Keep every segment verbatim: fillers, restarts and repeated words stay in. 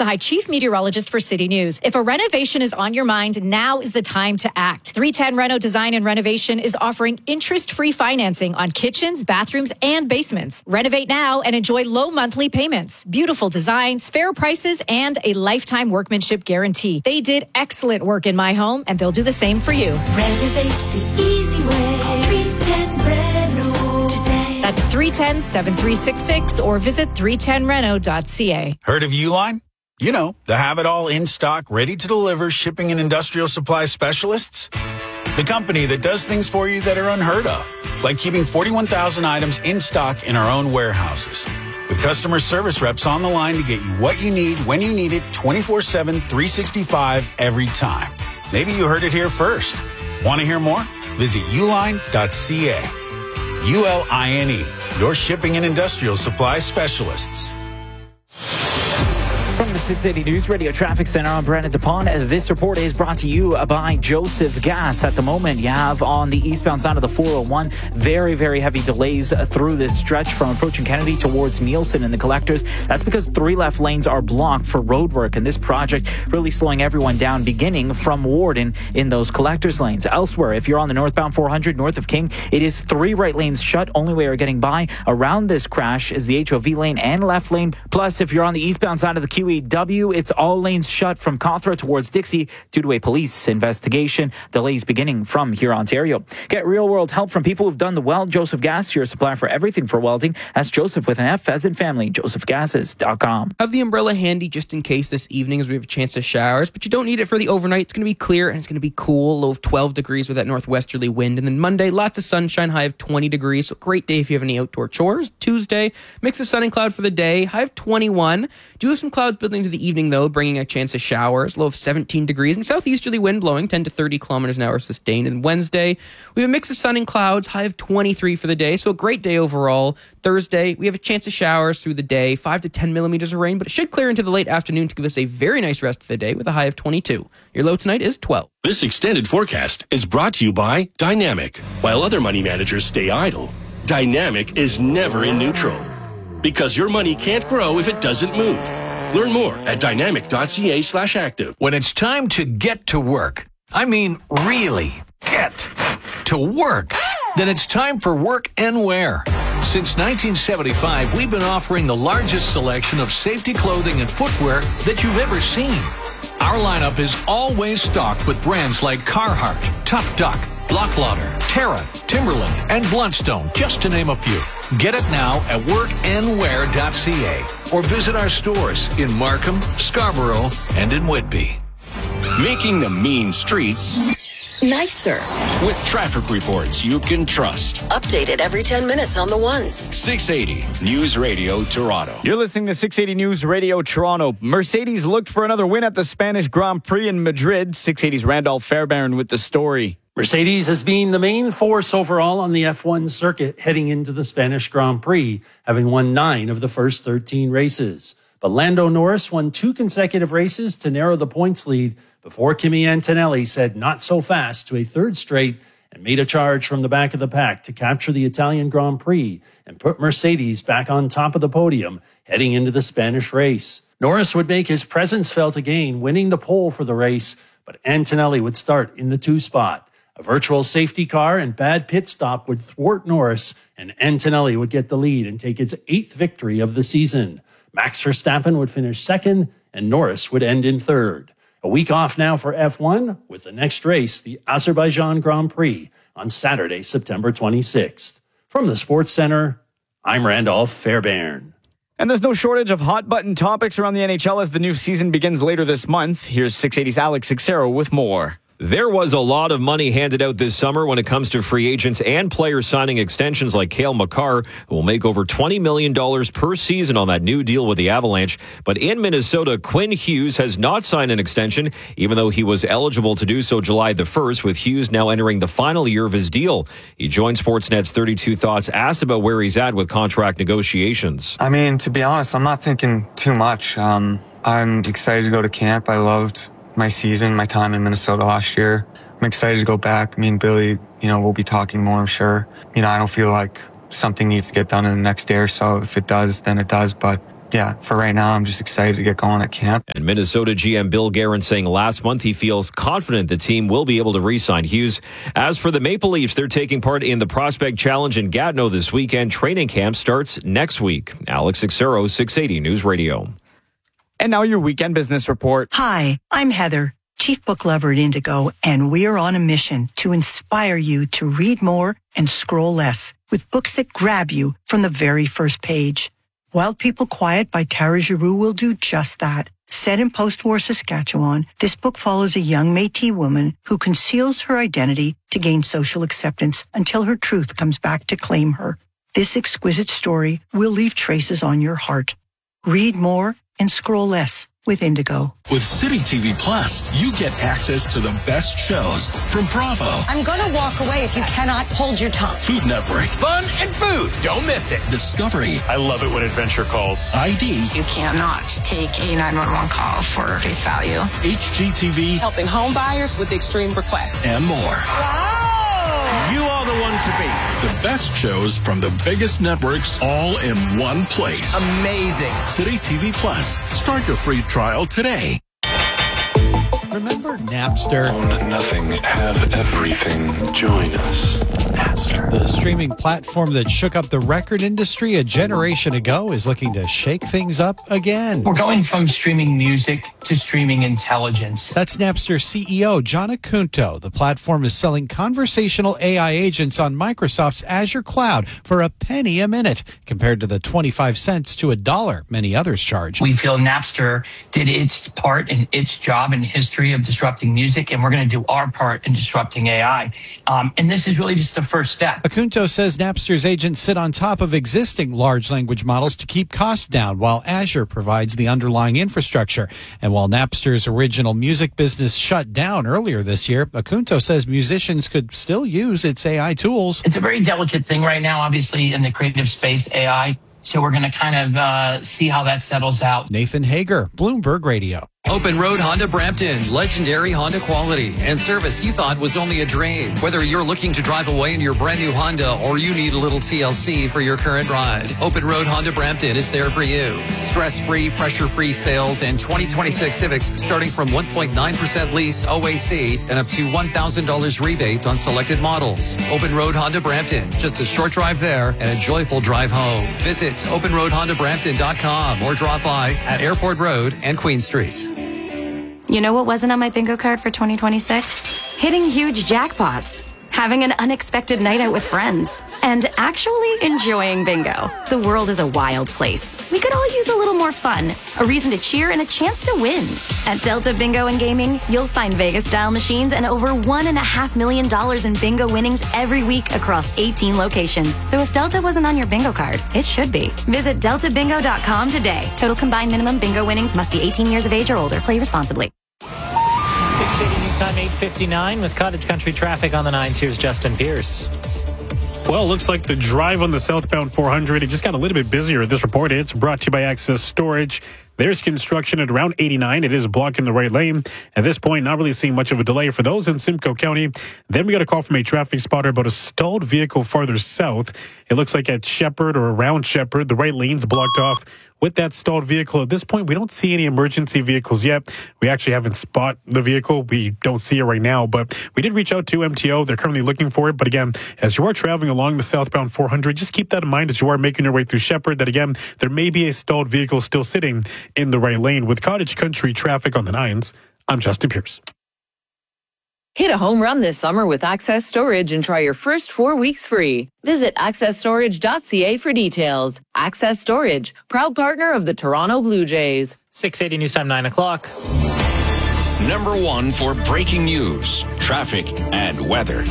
Sahai, Chief Meteorologist for City News. If a renovation is on your mind, now is the time to act. three ten Reno Design and Renovation is offering interest-free financing on kitchens, bathrooms, and basements. Renovate now and enjoy low monthly payments, beautiful designs, fair prices, and a lifetime workmanship guarantee. They did excellent work in my home, and they'll do the same for you. Renovate the easy way. Call three ten Reno today. That's three one zero, seven three six six or visit three ten reno dot c a. Heard of Uline? You know, the have-it-all in stock, ready-to-deliver shipping and industrial supply specialists. The company that does things for you that are unheard of, like keeping forty-one thousand items in stock in our own warehouses. With customer service reps on the line to get you what you need, when you need it, twenty-four seven, three sixty-five, every time. Maybe you heard it here first. Want to hear more? Visit uline dot c a. U L I N E, your shipping and industrial supply specialists. From the six eighty News Radio Traffic Center, I'm Brandon DePont. This report is brought to you by Joseph Gas. At the moment, you have on the eastbound side of the four oh one very, very heavy delays through this stretch from approaching Kennedy towards Nielsen and the collectors. That's because three left lanes are blocked for road work, and this project really slowing everyone down, beginning from Warden in those collectors lanes. Elsewhere, if you're on the northbound four hundred north of King, it is three right lanes shut. Only way you're getting by around this crash is the H O V lane and left lane. Plus, if you're on the eastbound side of the Q E W, it's all lanes shut from Cawthra towards Dixie due to a police investigation. Delays beginning from here, Ontario. Get real-world help from people who've done the weld. Joseph Gas, your supplier for everything for welding. That's Joseph with an F as in family. joseph gases dot com. Have the umbrella handy just in case this evening as we have a chance of showers, but you don't need it for the overnight. It's going to be clear and it's going to be cool. Low of twelve degrees with that northwesterly wind. And then Monday, lots of sunshine, high of twenty degrees. So great day if you have any outdoor chores. Tuesday, mix of sun and cloud for the day, high of twenty-one. Do have some clouds building to the evening, though, bringing a chance of showers, low of seventeen degrees, and southeasterly wind blowing ten to thirty kilometers an hour sustained. And Wednesday, we have a mix of sun and clouds, high of twenty-three for the day, so a great day overall. Thursday, we have a chance of showers through the day, five to ten millimeters of rain, but it should clear into the late afternoon to give us a very nice rest of the day with a high of twenty-two. Your low tonight is twelve. This extended forecast is brought to you by Dynamic. While other money managers stay idle, Dynamic is never in neutral. Because your money can't grow if it doesn't move. Learn more at dynamic dot c a slash active. When it's time to get to work, I mean really get to work, then it's time for Work and Wear. Since nineteen seventy-five, we've been offering the largest selection of safety clothing and footwear that you've ever seen. Our lineup is always stocked with brands like Carhartt, Tough Duck, Block Lauder, Terra, Timberland, and Bluntstone, just to name a few. Get it now at work and wear dot c a or visit our stores in Markham, Scarborough, and in Whitby. Making the mean streets nicer with traffic reports you can trust. Updated every ten minutes on the ones. six eighty News Radio Toronto. You're listening to six eighty News Radio Toronto. Mercedes looked for another win at the Spanish Grand Prix in Madrid. six eighty's Randolph Fairbairn with the story. Mercedes has been the main force overall on the F one circuit heading into the Spanish Grand Prix, having won nine of the first thirteen races. But Lando Norris won two consecutive races to narrow the points lead before Kimi Antonelli said not so fast to a third straight and made a charge from the back of the pack to capture the Italian Grand Prix and put Mercedes back on top of the podium heading into the Spanish race. Norris would make his presence felt again, winning the pole for the race, but Antonelli would start in the two spot. A virtual safety car and bad pit stop would thwart Norris, and Antonelli would get the lead and take its eighth victory of the season. Max Verstappen would finish second, and Norris would end in third. A week off now for F one, with the next race, the Azerbaijan Grand Prix, on Saturday, September twenty-sixth. From the Sports Center, I'm Randolph Fairbairn. And there's no shortage of hot-button topics around the N H L as the new season begins later this month. Here's six eighty's Alex Sixero with more. There was a lot of money handed out this summer when it comes to free agents and players signing extensions like Cale Makar, who will make over twenty million dollars per season on that new deal with the Avalanche. But in Minnesota, Quinn Hughes has not signed an extension, even though he was eligible to do so July the first, with Hughes now entering the final year of his deal. He joined Sportsnet's thirty-two Thoughts, asked about where he's at with contract negotiations. I mean, to be honest, I'm not thinking too much. Um, I'm excited to go to camp. I loved my season, my time in Minnesota last year. I'm excited to go back. Me and Billy, you know, we'll be talking more, I'm sure. You know, I don't feel like something needs to get done in the next day or so. If it does, then it does. But yeah, for right now, I'm just excited to get going at camp. And Minnesota G M Bill Guerin saying last month he feels confident the team will be able to re-sign Hughes. As for the Maple Leafs, they're taking part in the Prospect Challenge in Gatineau this weekend. Training camp starts next week. Alex Xero, six eighty News Radio. And now your weekend business report. Hi, I'm Heather, Chief Book Lover at Indigo, and we are on a mission to inspire you to read more and scroll less with books that grab you from the very first page. Wild People Quiet by Tara Giroux will do just that. Set in post-war Saskatchewan, this book follows a young Métis woman who conceals her identity to gain social acceptance until her truth comes back to claim her. This exquisite story will leave traces on your heart. Read more and scroll less with Indigo. With City T V Plus, you get access to the best shows from Bravo, I'm going to walk away if you cannot hold your tongue. Food Network, Fun and food. Don't miss it. Discovery, I love it when adventure calls. I D, You cannot take a nine one one call for face value. H G T V, Helping home buyers with extreme requests. and more. You are the one to beat. The best shows from the biggest networks all in one place. Amazing. City T V Plus. Start your free trial today. Remember Napster? Own nothing, have everything. Join us. Napster. The streaming platform that shook up the record industry a generation ago is looking to shake things up again. We're going from streaming music to streaming intelligence. That's Napster C E O John Acunto. The platform is selling conversational A I agents on Microsoft's Azure cloud for a penny a minute, compared to the twenty-five cents to a dollar many others charge. We feel Napster did its part in its job in history of disrupting music, and we're going to do our part in disrupting A I. Um, and this is really just the first step. Acunto says Napster's agents sit on top of existing large language models to keep costs down, while Azure provides the underlying infrastructure. And while Napster's original music business shut down earlier this year, Acunto says musicians could still use its A I tools. It's a very delicate thing right now, obviously, in the creative space, A I. So we're going to kind of uh, see how that settles out. Nathan Hager, Bloomberg Radio. Open Road Honda Brampton, legendary Honda quality and service you thought was only a dream. Whether you're looking to drive away in your brand new Honda or you need a little T L C for your current ride, Open Road Honda Brampton is there for you. Stress-free, pressure-free sales and twenty twenty-six Civics starting from one point nine percent lease O A C and up to one thousand dollars rebates on selected models. Open Road Honda Brampton, just a short drive there and a joyful drive home. Visit open road honda brampton dot com or drop by at Airport Road and Queen Street. You know what wasn't on my bingo card for twenty twenty-six? Hitting huge jackpots, having an unexpected night out with friends, and actually enjoying bingo. The world is a wild place. We could all use a little more fun, a reason to cheer, and a chance to win. At Delta Bingo and Gaming, you'll find Vegas-style machines and over one and a half million dollars in bingo winnings every week across eighteen locations. So if Delta wasn't on your bingo card, it should be. Visit delta bingo dot com today. Total combined minimum bingo winnings must be eighteen years of age or older. Play responsibly. six eighty News Time, eight fifty-nine with Cottage Country traffic on the nines. Here's Justin Pierce. Well, it looks like the drive on the southbound four hundred, it just got a little bit busier. This report, it's brought to you by Access Storage. There's construction at around eighty-nine. It is blocking the right lane. At this point, not really seeing much of a delay for those in Simcoe County. Then we got a call from a traffic spotter about a stalled vehicle farther south. It looks like at Shepherd or around Shepherd, the right lane's blocked off with that stalled vehicle. At this point, we don't see any emergency vehicles yet. We actually haven't spotted the vehicle. We don't see it right now, but we did reach out to M T O. They're currently looking for it. But again, as you are traveling along the southbound four hundred, just keep that in mind as you are making your way through Shepherd, that again, there may be a stalled vehicle still sitting in the right lane. With Cottage Country traffic on the nines, I'm Justin Pierce. Hit a home run this summer with Access Storage and try your first four weeks free. Visit access storage dot c a for details. Access Storage, proud partner of the Toronto Blue Jays. six eighty News Time, nine o'clock. Number one for breaking news, traffic, and weather.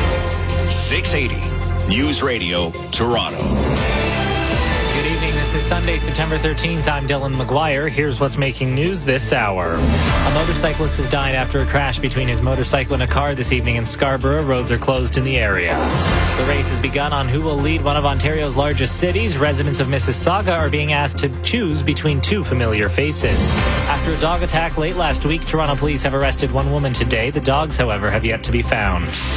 six eighty News Radio, Toronto. Good evening. This is Sunday, September thirteenth. I'm Dylan McGuire. Here's what's making news this hour. A motorcyclist has died after a crash between his motorcycle and a car this evening in Scarborough. Roads are closed in the area. The race has begun on who will lead one of Ontario's largest cities. Residents of Mississauga are being asked to choose between two familiar faces. After a dog attack late last week, Toronto police have arrested one woman today. The dogs, however, have yet to be found.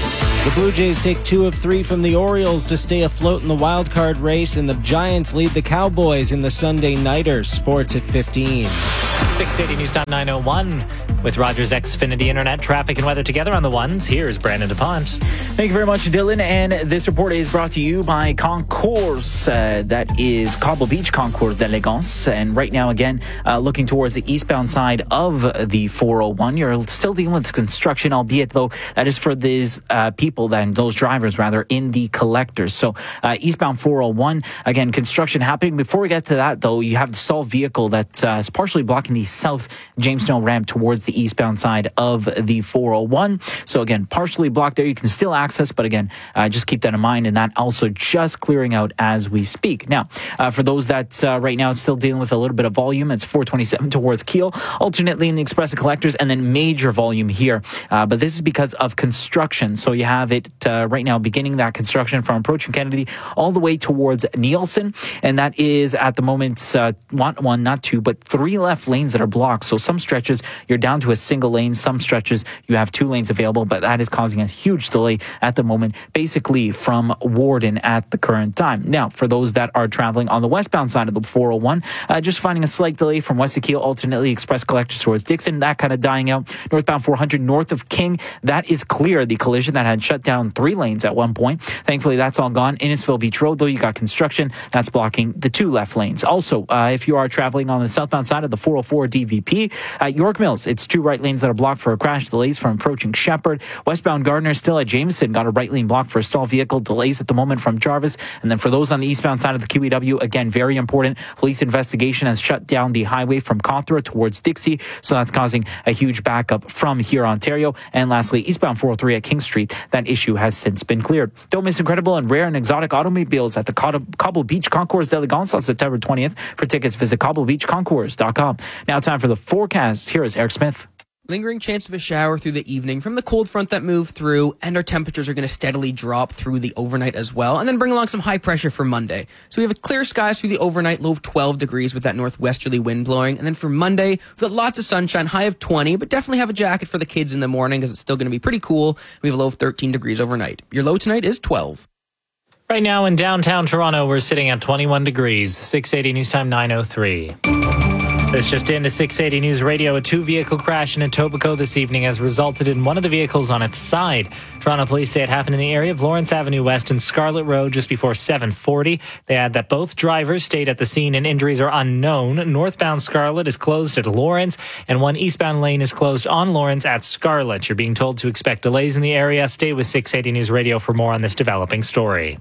The Blue Jays take two of three from the Orioles to stay afloat in the wild card race, and the Giants lead the Cowboys in the Sunday Nighters. Sports at fifteen. six eighty News Time nine oh one with Rogers Xfinity Internet traffic and weather together on the ones. Here's Brandon DuPont. Thank you very much, Dylan. And this report is brought to you by Concours. Uh, that is Cobble Beach Concours d'Elegance. And right now, again, uh, looking towards the eastbound side of the four oh one. You're still dealing with construction, albeit, though, that is for these uh, people, then those drivers, rather, in the collectors. So uh, eastbound four oh one, again, construction happening. Before we get to that, though, you have the stalled vehicle that uh, is partially blocking the south Jamestown ramp towards the eastbound side of the four oh one. So again, partially blocked there. You can still access, but again, uh, just keep that in mind. And that also just clearing out as we speak. Now, uh, for those that uh, right now it's still dealing with a little bit of volume, it's four twenty-seven towards Keele, alternately in the Express and Collectors, and then major volume here. Uh, but this is because of construction. So you have it uh, right now beginning that construction from approaching Kennedy all the way towards Nielsen. And that is at the moment uh, one, one, not two, but three left lanes that are blocked. So some stretches you're down to a single lane. Some stretches you have two lanes available, but that is causing a huge delay at the moment, basically from Warden at the current time. Now, for those that are traveling on the westbound side of the four oh one, uh, just finding a slight delay from West of Keele, alternately Express Collectors towards Dixon, that kind of dying out. Northbound four hundred north of King, that is clear. The collision that had shut down three lanes at one point. Thankfully, that's all gone. Innisfil Beach Road, though, you got construction that's blocking the two left lanes. Also, uh, if you are traveling on the southbound side of the four oh four D V P, at York Mills, it's two right lanes that are blocked for a crash, delays from approaching Shepherd. Westbound Gardner still at Jameson, got a right lane blocked for a stalled vehicle, delays at the moment from Jarvis. And then for those on the eastbound side of the Q E W, again, very important, police investigation has shut down the highway from Cawthra towards Dixie, so that's causing a huge backup from here, Ontario. And lastly, eastbound four oh three at King Street, that issue has since been cleared. Don't miss incredible and rare and exotic automobiles at the Cobble Beach Concours d'Elegance on September twentieth. For tickets, visit cobble beach concours dot com. Now time for the forecast. Here is Eric Smith. Lingering chance of a shower through the evening from the cold front that moved through, and our temperatures are going to steadily drop through the overnight as well, and then bring along some high pressure for Monday. So we have a clear skies through the overnight, low of twelve degrees with that northwesterly wind blowing, and then for Monday, we've got lots of sunshine, high of twenty, but definitely have a jacket for the kids in the morning because it's still going to be pretty cool. We have a low of thirteen degrees overnight. Your low tonight is twelve. Right now in downtown Toronto, we're sitting at twenty-one degrees. six eighty News Time nine oh three. This just into six eighty News Radio. A two-vehicle crash in Etobicoke this evening has resulted in one of the vehicles on its side. Toronto police say it happened in the area of Lawrence Avenue West and Scarlett Road just before seven forty. They add that both drivers stayed at the scene and injuries are unknown. Northbound Scarlett is closed at Lawrence, and one eastbound lane is closed on Lawrence at Scarlett. You're being told to expect delays in the area. Stay with six eighty News Radio for more on this developing story.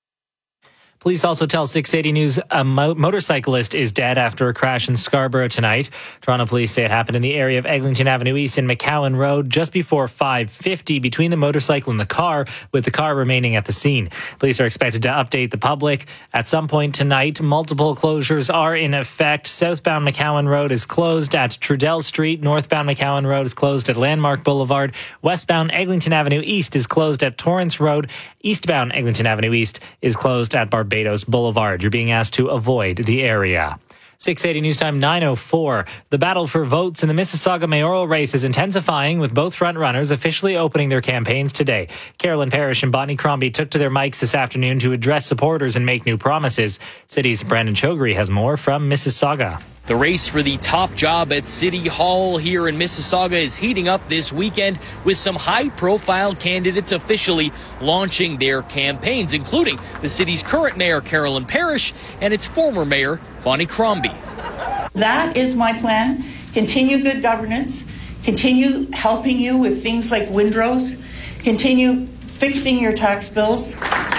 Police also tell six eighty News a mo- motorcyclist is dead after a crash in Scarborough tonight. Toronto police say it happened in the area of Eglinton Avenue East and McCowan Road just before five fifty between the motorcycle and the car, with the car remaining at the scene. Police are expected to update the public at some point tonight. Multiple closures are in effect. Southbound McCowan Road is closed at Trudell Street. Northbound McCowan Road is closed at Landmark Boulevard. Westbound Eglinton Avenue East is closed at Torrance Road. Eastbound Eglinton Avenue East is closed at Barbados Boulevard. You're being asked to avoid the area. six eighty News Time nine oh four. The battle for votes in the Mississauga mayoral race is intensifying, with both front-runners officially opening their campaigns today. Carolyn Parrish and Bonnie Crombie took to their mics this afternoon to address supporters and make new promises. City's Brandon Chogri has more from Mississauga. The race for the top job at City Hall here in Mississauga is heating up this weekend, with some high-profile candidates officially launching their campaigns, including the city's current mayor, Carolyn Parrish, and its former mayor, Bonnie Crombie. That is my plan. Continue good governance, continue helping you with things like windrows, continue fixing your tax bills.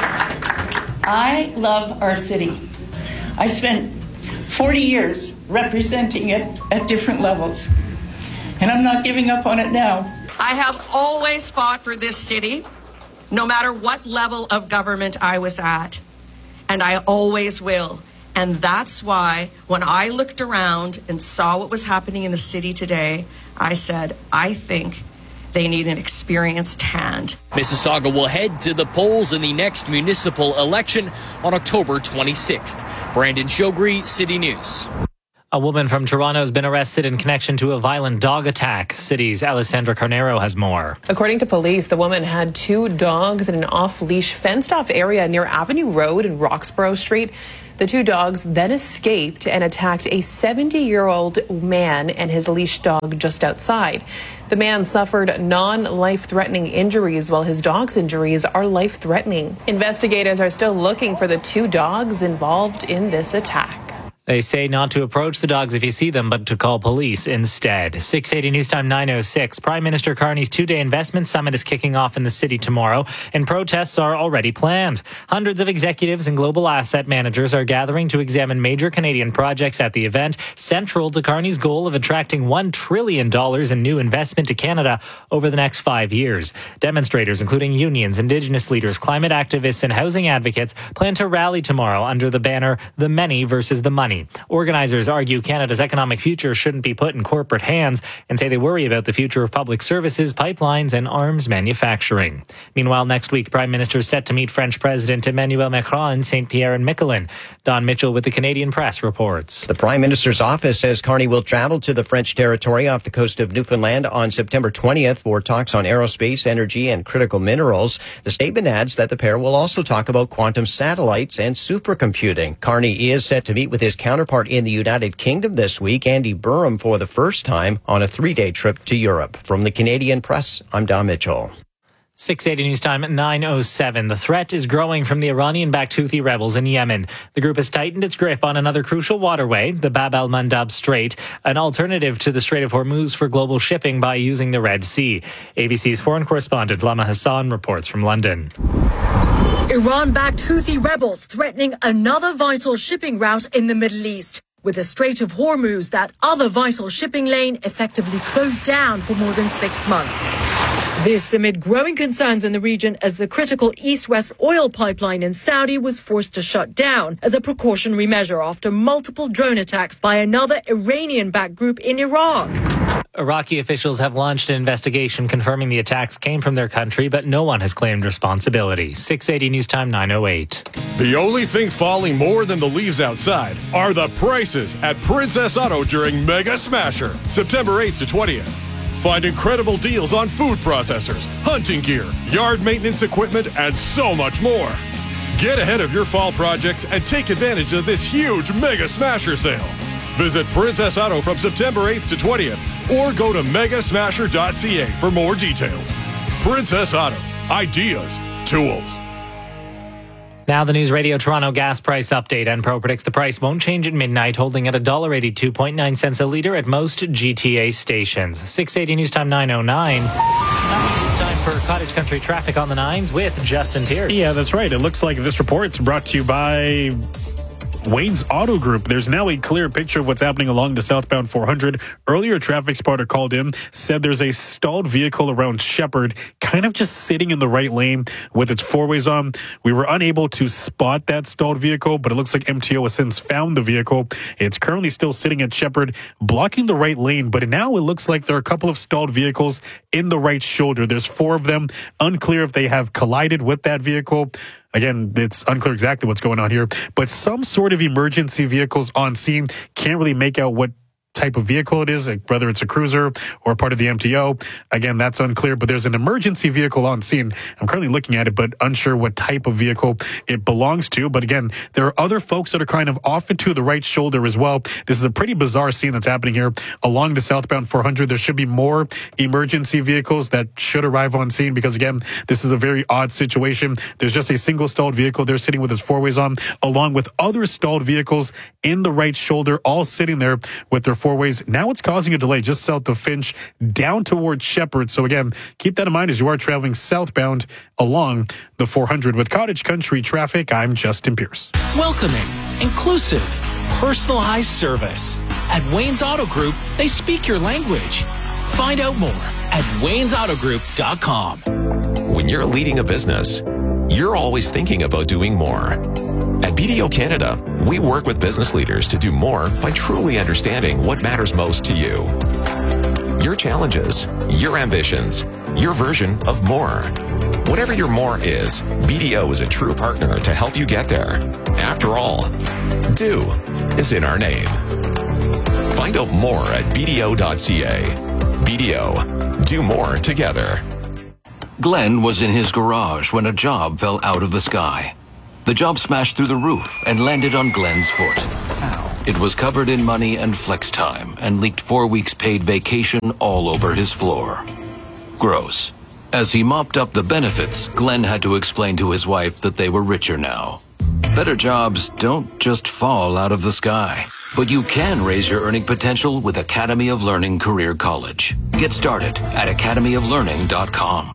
I love our city. I spent forty years representing it at different levels, and I'm not giving up on it now. I have always fought for this city, no matter what level of government I was at, and I always will. And that's why when I looked around and saw what was happening in the city today, I said, I think they need an experienced hand. Mississauga will head to the polls in the next municipal election on October twenty-sixth. Brandon Chogri, City News. A woman from Toronto has been arrested in connection to a violent dog attack. City's Alessandra Carnero has more. According to police, the woman had two dogs in an off-leash, fenced-off area near Avenue Road and Roxborough Street. The two dogs then escaped and attacked a seventy-year-old man and his leash dog just outside. The man suffered non-life-threatening injuries, while his dog's injuries are life-threatening. Investigators are still looking for the two dogs involved in this attack. They say not to approach the dogs if you see them, but to call police instead. six eighty News Time nine oh six. Prime Minister Carney's two-day investment summit is kicking off in the city tomorrow, and protests are already planned. Hundreds of executives and global asset managers are gathering to examine major Canadian projects at the event, central to Carney's goal of attracting one trillion dollars in new investment to Canada over the next five years. Demonstrators, including unions, Indigenous leaders, climate activists, and housing advocates, plan to rally tomorrow under the banner, The Many versus the Money. Organizers argue Canada's economic future shouldn't be put in corporate hands and say they worry about the future of public services, pipelines, and arms manufacturing. Meanwhile, next week, the Prime Minister is set to meet French President Emmanuel Macron in Saint Pierre and Miquelon. Don Mitchell with the Canadian Press reports. The Prime Minister's office says Carney will travel to the French territory off the coast of Newfoundland on September twentieth for talks on aerospace, energy, and critical minerals. The statement adds that the pair will also talk about quantum satellites and supercomputing. Carney is set to meet with his counterpart in the United Kingdom this week, Andy Burham, for the first time on a three-day trip to Europe. From the Canadian Press, I'm Don Mitchell. six eighty News Time nine oh seven. The threat is growing from the Iranian-backed Houthi rebels in Yemen. The group has tightened its grip on another crucial waterway, the Bab al-Mandab Strait, an alternative to the Strait of Hormuz for global shipping by using the Red Sea. A B C's foreign correspondent Lama Hassan reports from London. Iran-backed Houthi rebels threatening another vital shipping route in the Middle East, with the Strait of Hormuz, that other vital shipping lane, effectively closed down for more than six months. This amid growing concerns in the region as the critical east-west oil pipeline in Saudi was forced to shut down as a precautionary measure after multiple drone attacks by another Iranian-backed group in Iraq. Iraqi officials have launched an investigation confirming the attacks came from their country, but no one has claimed responsibility. six eighty News Time nine oh eight. The only thing falling more than the leaves outside are the prices at Princess Auto during Mega Smasher, September eighth to twentieth. Find incredible deals on food processors, hunting gear, yard maintenance equipment, and so much more. Get ahead of your fall projects and take advantage of this huge Mega Smasher sale. Visit Princess Auto from September eighth to twentieth or go to mega smasher dot c a for more details. Princess Auto. Ideas. Tools. Now the News Radio Toronto gas price update. Enpro predicts the price won't change at midnight, holding at one dollar eighty-two point nine cents a litre at most G T A stations. six eighty News Time nine oh nine. It's time for Cottage Country traffic on the nines with Justin Pierce. Yeah, that's right. It looks like this report's brought to you by Wayne's Auto Group. There's now a clear picture of what's happening along the southbound four hundred. Earlier, a traffic spotter called in, said there's a stalled vehicle around Shepherd, kind of just sitting in the right lane with its four-ways on. We were unable to spot that stalled vehicle, but it looks like M T O has since found the vehicle. It's currently still sitting at Shepherd, blocking the right lane, but now it looks like there are a couple of stalled vehicles in the right shoulder. There's four of them. Unclear if they have collided with that vehicle. Again, it's unclear exactly what's going on here, but some sort of emergency vehicles on scene. Can't really make out what type of vehicle it is, like whether it's a cruiser or part of the M T O. Again, that's unclear, but there's an emergency vehicle on scene. I'm currently looking at it, but unsure what type of vehicle it belongs to. But again, there are other folks that are kind of off into the right shoulder as well. This is a pretty bizarre scene that's happening here along the southbound four hundred. There should be more emergency vehicles that should arrive on scene because, again, this is a very odd situation. There's just a single stalled vehicle there sitting with its four-ways on, along with other stalled vehicles in the right shoulder, all sitting there with their four-ways. Now it's causing a delay just south of Finch down towards Shepherd. So again, keep that in mind as you are traveling southbound along the four hundred. With Cottage Country traffic, I'm Justin Pierce. Welcoming, inclusive, personalized service. At Wayne's Auto Group, they speak your language. Find out more at waynes auto group dot com. When you're leading a business, you're always thinking about doing more. At B D O Canada, we work with business leaders to do more by truly understanding what matters most to you. Your challenges, your ambitions, your version of more. Whatever your more is, B D O is a true partner to help you get there. After all, do is in our name. Find out more at B D O dot C A. B D O. Do more together. Glenn was in his garage when a job fell out of the sky. The job smashed through the roof and landed on Glenn's foot. Ow. It was covered in money and flex time and leaked four weeks paid vacation all over his floor. Gross. As he mopped up the benefits, Glenn had to explain to his wife that they were richer now. Better jobs don't just fall out of the sky. But you can raise your earning potential with Academy of Learning Career College. Get started at academy of learning dot com.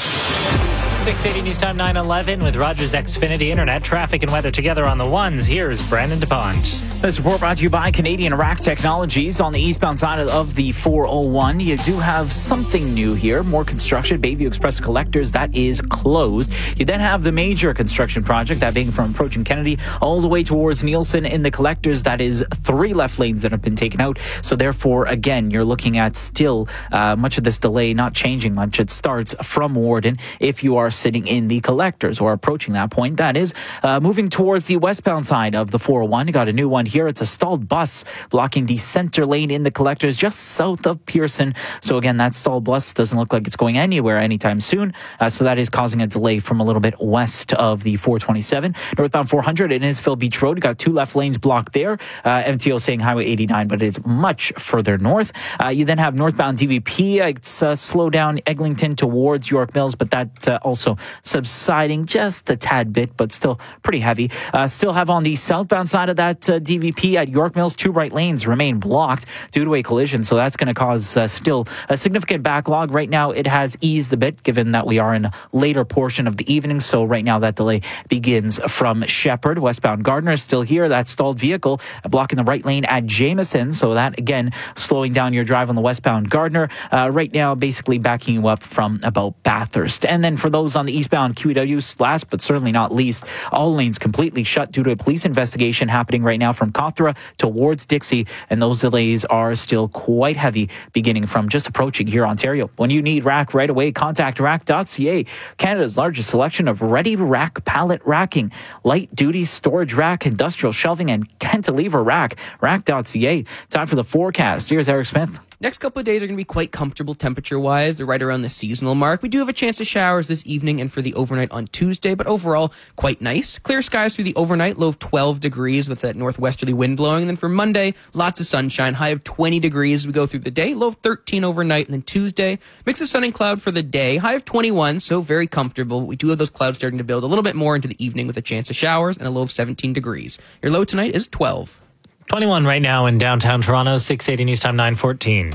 six eighty News Time nine eleven with Rogers Xfinity Internet. Traffic and weather together on the ones. Here's Brandon DuPont. This report brought to you by Canadian Rack Technologies. On the eastbound side of the four oh one, you do have something new here. More construction. Bayview Express Collectors, that is closed. You then have the major construction project, that being from approaching Kennedy all the way towards Nielsen in the Collectors. That is three left lanes that have been taken out. So therefore, again, you're looking at still uh, much of this delay not changing much. It starts from Warden if you are sitting in the Collectors or approaching that point. That is uh, moving towards the westbound side of the four oh one. You got a new one here. It's a stalled bus blocking the center lane in the Collectors just south of Pearson. So again, that stalled bus doesn't look like it's going anywhere anytime soon. Uh, so that is causing a delay from a little bit west of the four twenty-seven. Northbound four hundred in Innisfil Beach Road. You got two left lanes blocked there. Uh, M T O saying Highway eighty-nine, but it is much further north. Uh, you then have northbound D V P. Uh, it's uh, slow down Eglinton towards York Mills, but that uh, also subsiding just a tad bit, but still pretty heavy. Uh, still have on the southbound side of that uh, D V P at York Mills, two right lanes remain blocked due to a collision. So that's going to cause uh, still a significant backlog. Right now, it has eased a bit given that we are in a later portion of the evening. So right now, that delay begins from Shepherd. Westbound Gardner is still here. That stalled vehicle blocking the right lane at Jameson. So that, again, slowing down your drive on the westbound Gardner. Uh, right now, basically backing you up from about Bathurst. And then for those on the eastbound Q E W, last but certainly not least, all lanes completely shut due to a police investigation happening right now from Cawthra towards Dixie, and those delays are still quite heavy beginning from just approaching here Ontario. When you need rack right away, contact rack dot c a, Canada's largest selection of ready rack pallet racking, light duty storage rack, industrial shelving, and cantilever rack. rack dot c a. Time for the forecast. Here's Eric Smith. Next couple of days are going to be quite comfortable temperature-wise. They're right around the seasonal mark. We do have a chance of showers this evening and for the overnight on Tuesday, but overall, quite nice. Clear skies through the overnight, low of twelve degrees with that northwesterly wind blowing. And then for Monday, lots of sunshine, high of twenty degrees as we go through the day, low of thirteen overnight. And then Tuesday, mix of sun and cloud for the day, high of twenty-one, so very comfortable. We do have those clouds starting to build a little bit more into the evening with a chance of showers and a low of seventeen degrees. Your low tonight is twelve. twenty-one right now in downtown Toronto, six eighty News Time nine fourteen.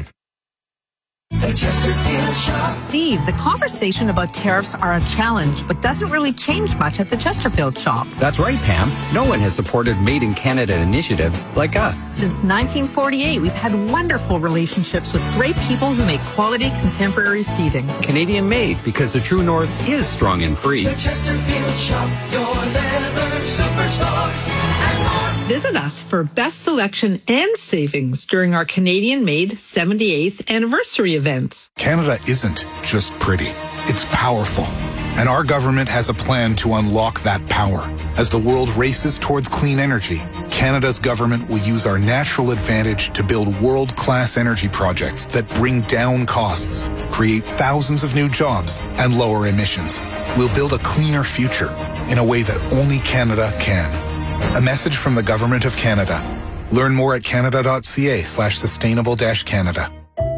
The Chesterfield Shop. Steve, the conversation about tariffs are a challenge, but doesn't really change much at the Chesterfield Shop. That's right, Pam. No one has supported Made in Canada initiatives like us. Since nineteen forty-eight, we've had wonderful relationships with great people who make quality contemporary seating. Canadian made, because the true north is strong and free. The Chesterfield Shop, your leather superstar. Visit us for best selection and savings during our Canadian-made seventy-eighth anniversary event. Canada isn't just pretty, it's powerful. And our government has a plan to unlock that power. As the world races towards clean energy, Canada's government will use our natural advantage to build world-class energy projects that bring down costs, create thousands of new jobs, and lower emissions. We'll build a cleaner future in a way that only Canada can. A message from the Government of Canada. Learn more at canada dot c a slash sustainable dash Canada.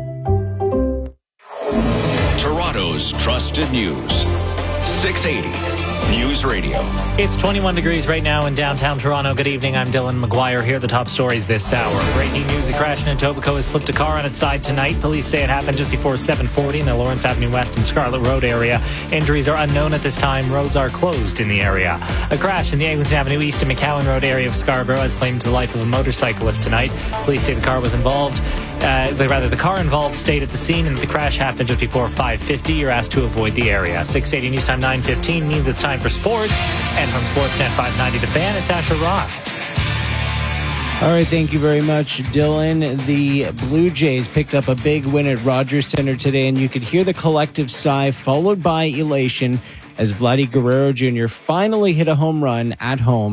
Toronto's trusted news. six eighty News Radio. It's twenty-one degrees right now in downtown Toronto. Good evening. I'm Dylan McGuire. Here are the top stories this hour. Breaking news: a crash in Etobicoke has slipped a car on its side tonight. Police say it happened just before seven forty in the Lawrence Avenue West and Scarlet Road area. Injuries are unknown at this time. Roads are closed in the area. A crash in the Eglinton Avenue East and McCowan Road area of Scarborough has claimed the life of a motorcyclist tonight. Police say the car was involved. Uh, rather, the car involved stayed at the scene, and the crash happened just before five fifty. You're asked to avoid the area. six eighty News Time nine fifteen means it's time for sports. And from Sportsnet five ninety The Fan, it's Asher Roth. All right, thank you very much, Dylan. The Blue Jays picked up a big win at Rogers Center today, and you could hear the collective sigh followed by elation as Vladdy Guerrero Junior finally hit a home run at home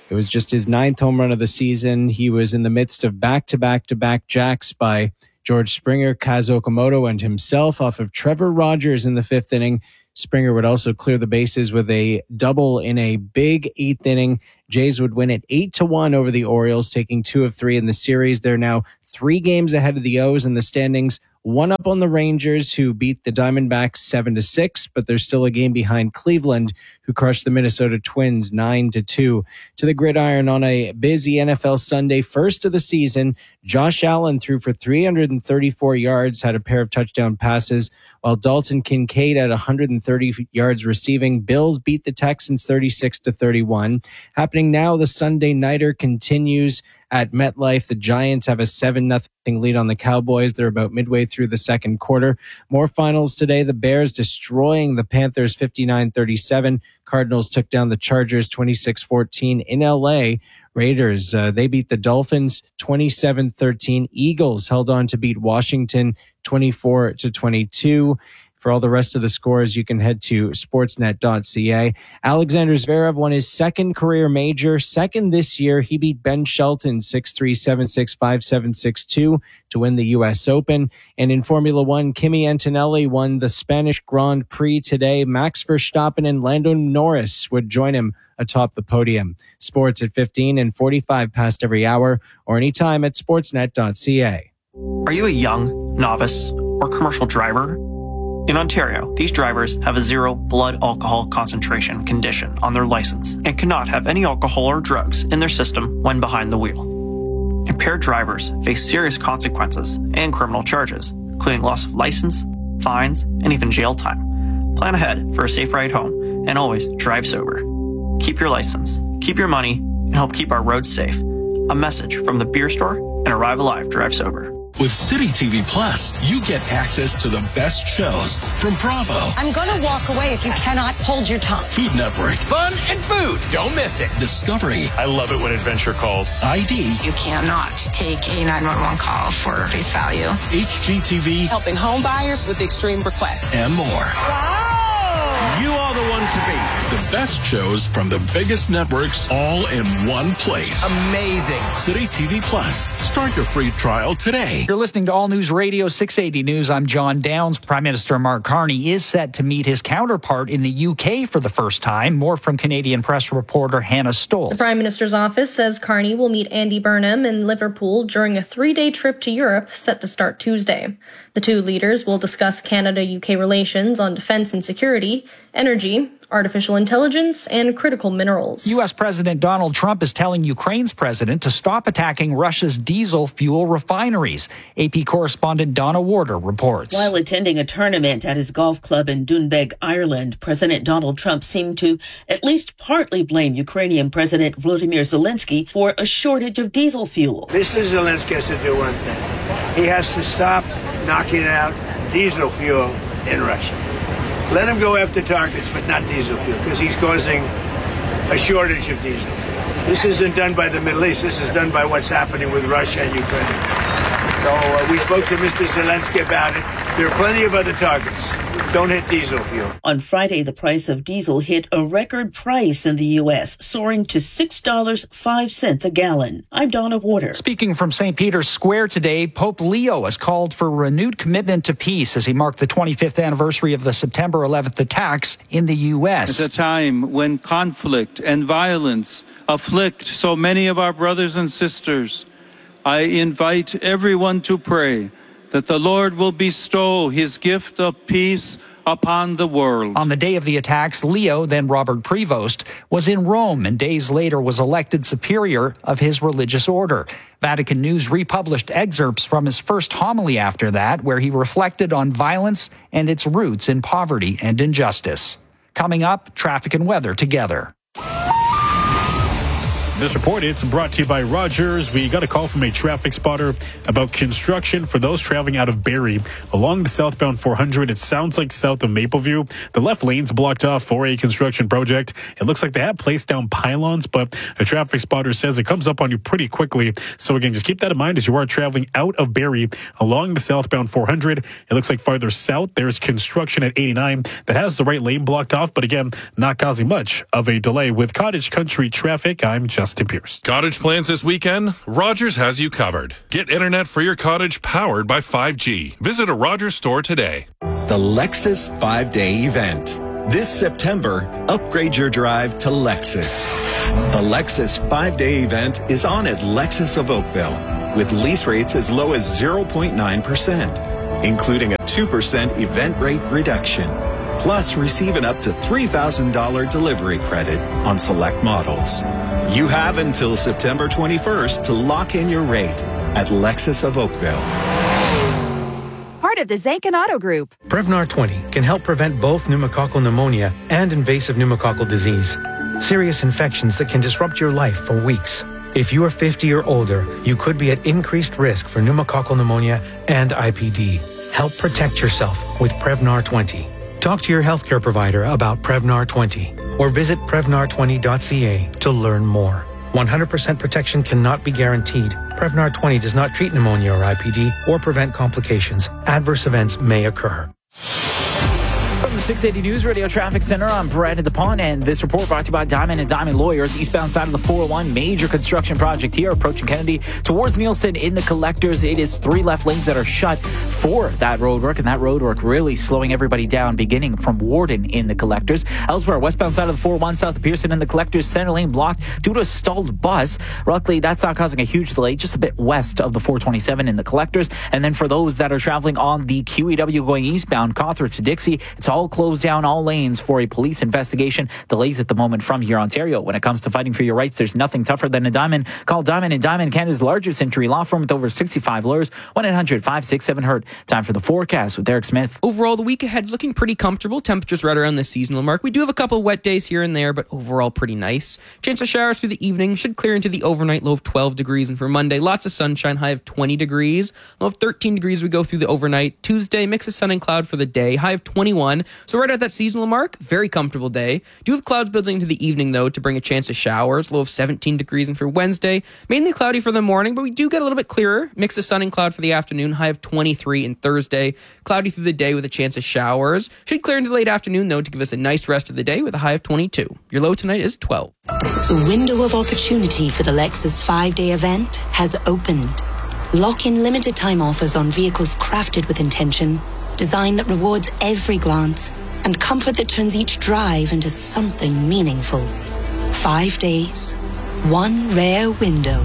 It was just his ninth home run of the season. He was in the midst of back-to-back-to-back jacks by George Springer, Kaz Okamoto, and himself off of Trevor Rogers in the fifth inning. Springer would also clear the bases with a double in a big eighth inning. Jays would win it eight to one over the Orioles, taking two of three in the series. They're now three games ahead of the O's in the standings, one up on the Rangers, who beat the Diamondbacks seven to six, but they're still a game behind Cleveland, who crushed the Minnesota Twins nine to two. To the gridiron on a busy N F L Sunday, first of the season, Josh Allen threw for three hundred thirty-four yards, had a pair of touchdown passes, while Dalton Kincaid had one hundred thirty yards receiving. Bills beat the Texans thirty-six to thirty-one. Happening now, the Sunday Nighter continues at MetLife. The Giants have a seven nothing lead on the Cowboys. They're about midway through the second quarter. More finals today. The Bears destroying the Panthers fifty-nine thirty-seven. Cardinals took down the Chargers twenty-six fourteen in L A. Raiders, uh, they beat the Dolphins twenty-seven thirteen. Eagles held on to beat Washington twenty-four to twenty-two. For all the rest of the scores, you can head to sportsnet dot c a. Alexander Zverev won his second career major, second this year. He beat Ben Shelton six three, seven six, five seven, six two to win the U S Open. And in Formula One, Kimi Antonelli won the Spanish Grand Prix today. Max Verstappen and Lando Norris would join him atop the podium. Sports at fifteen and forty-five past every hour, or anytime at sportsnet dot c a. Are you a young, novice, or commercial driver? In Ontario, these drivers have a zero blood alcohol concentration condition on their license and cannot have any alcohol or drugs in their system when behind the wheel. Impaired drivers face serious consequences and criminal charges, including loss of license, fines, and even jail time. Plan ahead for a safe ride home and always drive sober. Keep your license, keep your money, and help keep our roads safe. A message from the Beer Store and Arrive Alive Drive Sober. With City T V Plus, you get access to the best shows from Bravo, I'm going to walk away if you cannot hold your tongue. Food Network, Fun and food. Don't miss it. Discovery, I love it when Adventure calls. I D, You cannot take a nine one one call for face value. H G T V, Helping home buyers with extreme requests. and more. You are the one to be. The best shows from the biggest networks all in one place. Amazing. City T V Plus. Start your free trial today. You're listening to All News Radio six eighty News. I'm John Downs. Prime Minister Mark Carney is set to meet his counterpart in the U K for the first time. More from Canadian press reporter Hannah Stoltz. The Prime Minister's office says Carney will meet Andy Burnham in Liverpool during a three-day trip to Europe set to start Tuesday. The two leaders will discuss Canada-U K relations on defense and security, energy, artificial intelligence, and critical minerals. U S. President Donald Trump is telling Ukraine's president to stop attacking Russia's diesel fuel refineries. A P correspondent Donna Warder reports. While attending a tournament at his golf club in Doonbeg, Ireland, President Donald Trump seemed to at least partly blame Ukrainian President Volodymyr Zelensky for a shortage of diesel fuel. Mister Zelensky has to do one thing. He has to stop knocking out diesel fuel in Russia. Let him go after targets, but not diesel fuel, because he's causing a shortage of diesel fuel. This isn't done by the Middle East. This is done by what's happening with Russia and Ukraine. So uh, we spoke to Mister Zelensky about it. There are plenty of other targets. Don't hit diesel fuel. On Friday, the price of diesel hit a record price in the U S, soaring to six dollars and five cents a gallon. I'm Donna Warder. Speaking from Saint Peter's Square today, Pope Leo has called for renewed commitment to peace as he marked the twenty-fifth anniversary of the September eleventh attacks in the U S. At a time when conflict and violence afflict so many of our brothers and sisters, I invite everyone to pray that the Lord will bestow his gift of peace upon the world. On the day of the attacks, Leo, then Robert Prevost, was in Rome and days later was elected superior of his religious order. Vatican News republished excerpts from his first homily after that, where he reflected on violence and its roots in poverty and injustice. Coming up, traffic and weather together. This report, it's brought to you by Rogers. We got a call from a traffic spotter about construction for those traveling out of Barrie along the southbound four hundred. It sounds like south of Mapleview. The left lane's blocked off for a construction project. It looks like they have placed down pylons, but a traffic spotter says it comes up on you pretty quickly. So again, just keep that in mind as you are traveling out of Barrie along the southbound four hundred. It looks like farther south, there's construction at eighty-nine that has the right lane blocked off, but again, not causing much of a delay. With Cottage Country traffic, I'm Justin. Dustin Pierce. Cottage plans this weekend? Rogers has you covered. Get internet for your cottage powered by five G. Visit a Rogers store today. The Lexus five-day event. This September, upgrade your drive to Lexus. The Lexus five-day event is on at Lexus of Oakville with lease rates as low as zero point nine percent, including a two percent event rate reduction. Plus, receive an up to three thousand dollars delivery credit on select models. You have until September twenty-first to lock in your rate at Lexus of Oakville. Part of the Zanken Auto Group. Prevnar twenty can help prevent both pneumococcal pneumonia and invasive pneumococcal disease, serious infections that can disrupt your life for weeks. If you are fifty or older, you could be at increased risk for pneumococcal pneumonia and I P D. Help protect yourself with Prevnar twenty. Talk to your healthcare provider about Prevnar twenty or visit prevnar twenty dot c a to learn more. one hundred percent protection cannot be guaranteed. Prevnar twenty does not treat pneumonia or I P D or prevent complications. Adverse events may occur. From the six eighty News Radio Traffic Center, I'm Brad DePon, and this report brought to you by Diamond and Diamond Lawyers. Eastbound side of the four oh one, major construction project here, approaching Kennedy towards Nielsen in the collectors. It is three left lanes that are shut for that road work, and that road work really slowing everybody down, beginning from Warden in the collectors. Elsewhere, westbound side of the four oh one, south of Pearson in the collectors, center lane blocked due to a stalled bus. Luckily, that's not causing a huge delay, just a bit west of the four twenty-seven in the collectors. And then for those that are traveling on the Q E W going eastbound, Cawthra to Dixie, it's all closed down, all lanes for a police investigation. Delays at the moment from here, Ontario. When it comes to fighting for your rights, there's nothing tougher than a diamond. Call Diamond and Diamond, Canada's largest injury law firm with over sixty-five lawyers. one eight hundred five six seven hurt. Time for the forecast with Derek Smith. Overall, the week ahead's looking pretty comfortable. Temperatures right around the seasonal mark. We do have a couple of wet days here and there, but overall pretty nice. Chance of showers through the evening, should clear into the overnight low of twelve degrees. And for Monday, lots of sunshine, high of twenty degrees. Low of thirteen degrees we go through the overnight. Tuesday, mix of sun and cloud for the day, high of twenty-one. So right at that seasonal mark, very comfortable day. Do have clouds building into the evening, though, to bring a chance of showers. Low of seventeen degrees. And for Wednesday, mainly cloudy for the morning, but we do get a little bit clearer. Mix of sun and cloud for the afternoon, high of twenty-three. And Thursday, cloudy through the day with a chance of showers. Should clear into the late afternoon, though, to give us a nice rest of the day with a high of twenty-two. Your low tonight is twelve. The window of opportunity for the Lexus five-day event has opened. Lock in limited time offers on vehicles crafted with intention, design that rewards every glance, and comfort that turns each drive into something meaningful. Five days, one rare window.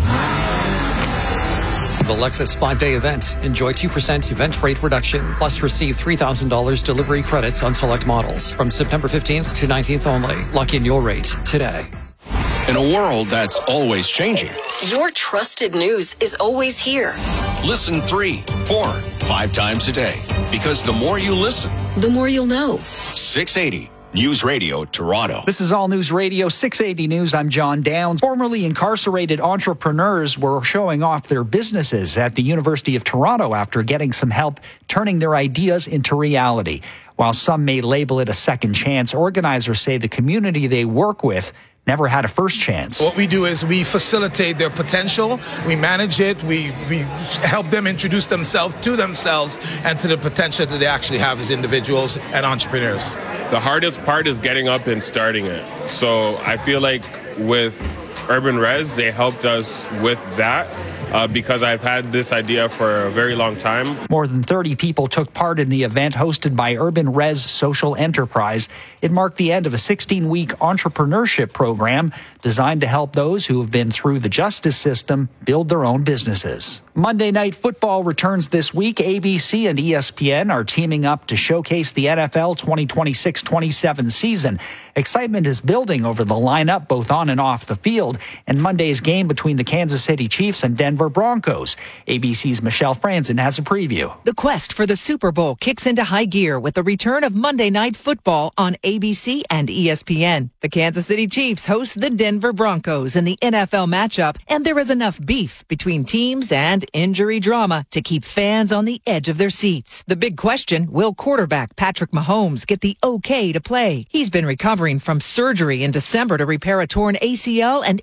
The Lexus five-day event. Enjoy two percent event rate reduction, plus receive three thousand dollars delivery credits on select models. From September fifteenth to nineteenth only. Lock in your rate today. In a world that's always changing, Your trusted news is always here. listen three, four, five times a day. Because the more you listen, The more you'll know. six eighty News Radio Toronto. This is All News Radio six eighty News. I'm John Downs. Formerly incarcerated entrepreneurs were showing off their businesses at the University of Toronto after getting some help turning their ideas into reality. While some may label it a second chance, organizers say the community they work with never had a first chance. What we do is we facilitate their potential, we manage it, we, we help them introduce themselves to themselves and to the potential that they actually have as individuals and entrepreneurs. The hardest part is getting up and starting it. So I feel like with Urban Res, they helped us with that. Uh, because I've had this idea for a very long time. More than thirty people took part in the event hosted by Urban Res Social Enterprise. It marked the end of a sixteen-week entrepreneurship program designed to help those who have been through the justice system build their own businesses. Monday Night Football returns this week. A B C and E S P N are teaming up to showcase the N F L twenty twenty-six twenty-seven season. Excitement is building over the lineup, both on and off the field, and Monday's game between the Kansas City Chiefs and Denver Broncos. A B C's Michelle Franzen has a preview. The quest for the Super Bowl kicks into high gear with the return of Monday Night Football on A B C and E S P N. The Kansas City Chiefs host the Denver Broncos in the N F L matchup, and there is enough beef between teams and injury drama to keep fans on the edge of their seats. The big question, will quarterback Patrick Mahomes get the okay to play? He's been recovering from surgery in December to repair a torn A C L and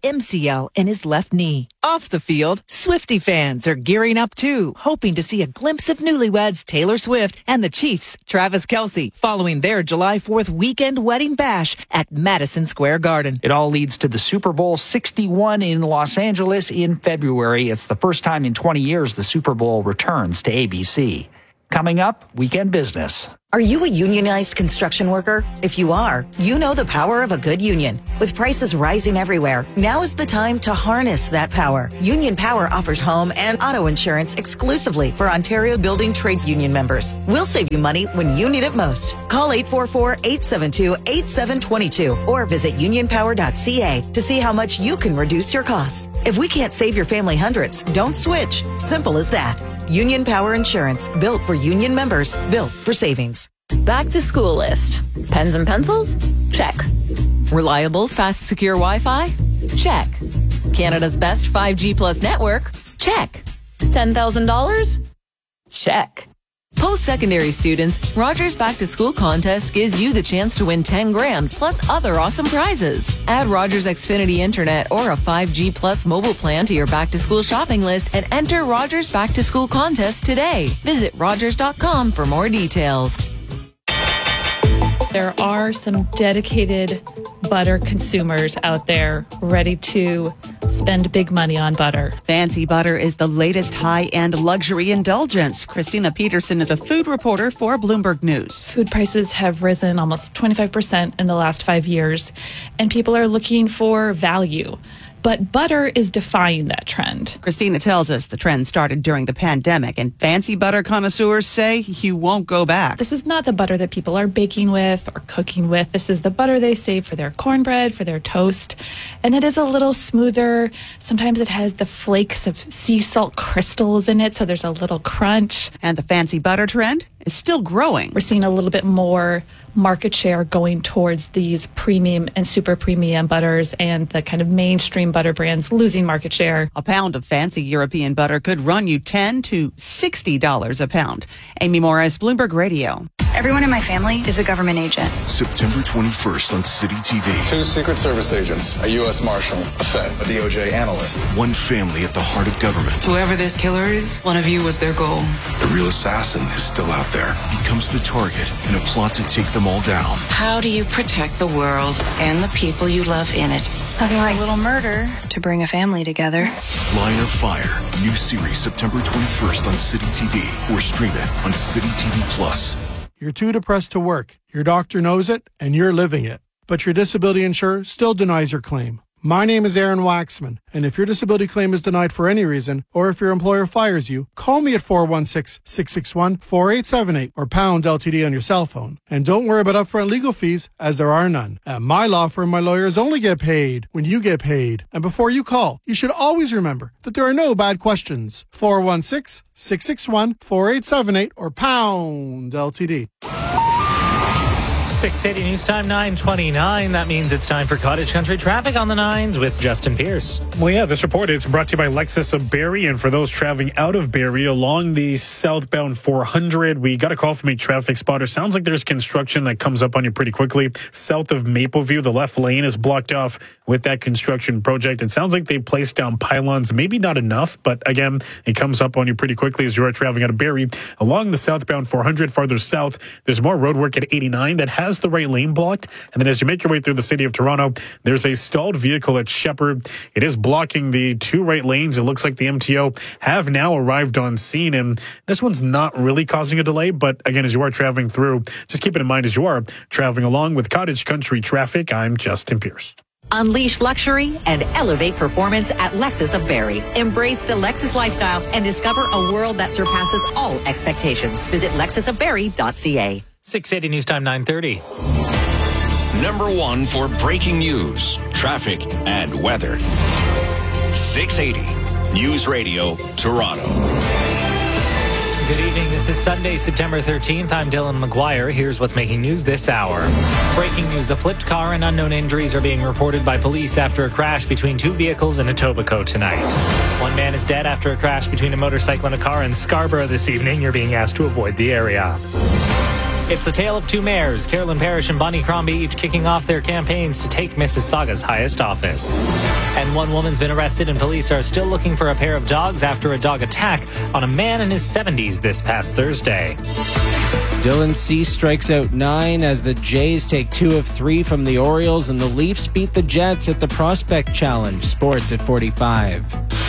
M C L in his left knee. Off the field, Swiftie fans are gearing up too, hoping to see a glimpse of newlyweds Taylor Swift and the Chiefs' Travis Kelce following their July fourth weekend wedding bash at Madison Square Garden. It all leads to the Super Bowl sixty-one in Los Angeles in February. It's the first time in twenty years the Super Bowl returns to A B C. Coming up, Weekend Business. Are you a unionized construction worker? If you are, you know the power of a good union. With prices rising everywhere, now is the time to harness that power. Union Power offers home and auto insurance exclusively for Ontario Building Trades Union members. We'll save you money when you need it most. Call eight four four, eight seven two, eight seven two two or visit union power dot c a to see how much you can reduce your costs. If we can't save your family hundreds, don't switch. Simple as that. Union Power Insurance, built for union members, built for savings. Back to school list. Pens and pencils? Check. Reliable, fast, secure Wi-Fi? Check. Canada's best five G plus network? Check. ten thousand dollars? Check. Post-secondary students, Rogers Back to School contest gives you the chance to win ten grand plus other awesome prizes. Add Rogers Xfinity Internet or a five G plus mobile plan to your back to school shopping list and enter Rogers Back to School contest today. Visit rogers dot com for more details. There are some dedicated butter consumers out there ready to spend big money on butter. Fancy butter is the latest high-end luxury indulgence. Christina Peterson is a food reporter for Bloomberg News. Food prices have risen almost twenty-five percent in the last five years, and people are looking for value. But butter is defying that trend. Christina tells us the trend started during the pandemic, and fancy butter connoisseurs say you won't go back. This is not the butter that people are baking with or cooking with. This is the butter they save for their cornbread, for their toast. And it is a little smoother. Sometimes it has the flakes of sea salt crystals in it, so there's a little crunch. And the fancy butter trend is still growing. We're seeing a little bit more market share going towards these premium and super premium butters, and the kind of mainstream butter brands losing market share. A pound of fancy European butter could run you ten to sixty dollars a pound. Amy Morris, Bloomberg Radio. Everyone in my family is a government agent. September twenty-first on City T V. Two Secret Service agents, a U S Marshal, a Fed, a D O J analyst. One family at the heart of government. Whoever this killer is, one of you was their goal. The real assassin is still out there. Becomes the target in a plot to take them all down. How do you protect the world and the people you love in it? Nothing like a little murder to bring a family together. Line of Fire. New series September twenty-first on City T V. Or stream it on City T V Plus. You're too depressed to work. Your doctor knows it, and you're living it. But your disability insurer still denies your claim. My name is Aaron Waxman, and if your disability claim is denied for any reason, or if your employer fires you, call me at four one six, six six one, four eight seven eight or pound L T D on your cell phone. And don't worry about upfront legal fees, as there are none. At my law firm, my lawyers only get paid when you get paid. And before you call, you should always remember that there are no bad questions. four one six, six six one, four eight seven eight or pound L T D. six eighty News Time, nine twenty-nine. That means it's time for Cottage Country Traffic on the nines with Justin Pierce. Well, yeah, this report is brought to you by Lexus of Barrie. And for those traveling out of Barrie along the southbound four hundred, we got a call from a traffic spotter. Sounds like there's construction that comes up on you pretty quickly. South of Mapleview, the left lane is blocked off with that construction project. It sounds like they placed down pylons, maybe not enough, but again, it comes up on you pretty quickly as you are traveling out of Barrie. Along the southbound four hundred, farther south, there's more road work at eighty-nine that has the right lane blocked. And then as you make your way through the city of Toronto, there's a stalled vehicle at Shepherd. It is blocking the two right lanes. It looks like the M T O have now arrived on scene, and this one's not really causing a delay. But again, as you are traveling through, just keep it in mind as you are traveling along with Cottage Country Traffic. I'm Justin Pierce. Unleash luxury and elevate performance at Lexus of Barrie. Embrace the Lexus lifestyle and discover a world that surpasses all expectations. Visit lexus of barrie dot c a. six eighty News Time, nine thirty. Number one for breaking news, traffic, and weather. six eighty News Radio, Toronto. Good evening. This is Sunday, September thirteenth. I'm Dylan McGuire. Here's what's making news this hour. Breaking news. A flipped car and unknown injuries are being reported by police after a crash between two vehicles in Etobicoke tonight. One man is dead after a crash between a motorcycle and a car in Scarborough this evening. You're being asked to avoid the area. It's the tale of two mayors, Carolyn Parrish and Bonnie Crombie, each kicking off their campaigns to take Mississauga's highest office. And one woman's been arrested and police are still looking for a pair of dogs after a dog attack on a man in his seventies this past Thursday. Dylan Cease strikes out nine as the Jays take two of three from the Orioles, and the Leafs beat the Jets at the Prospect Challenge. Sports at forty-five.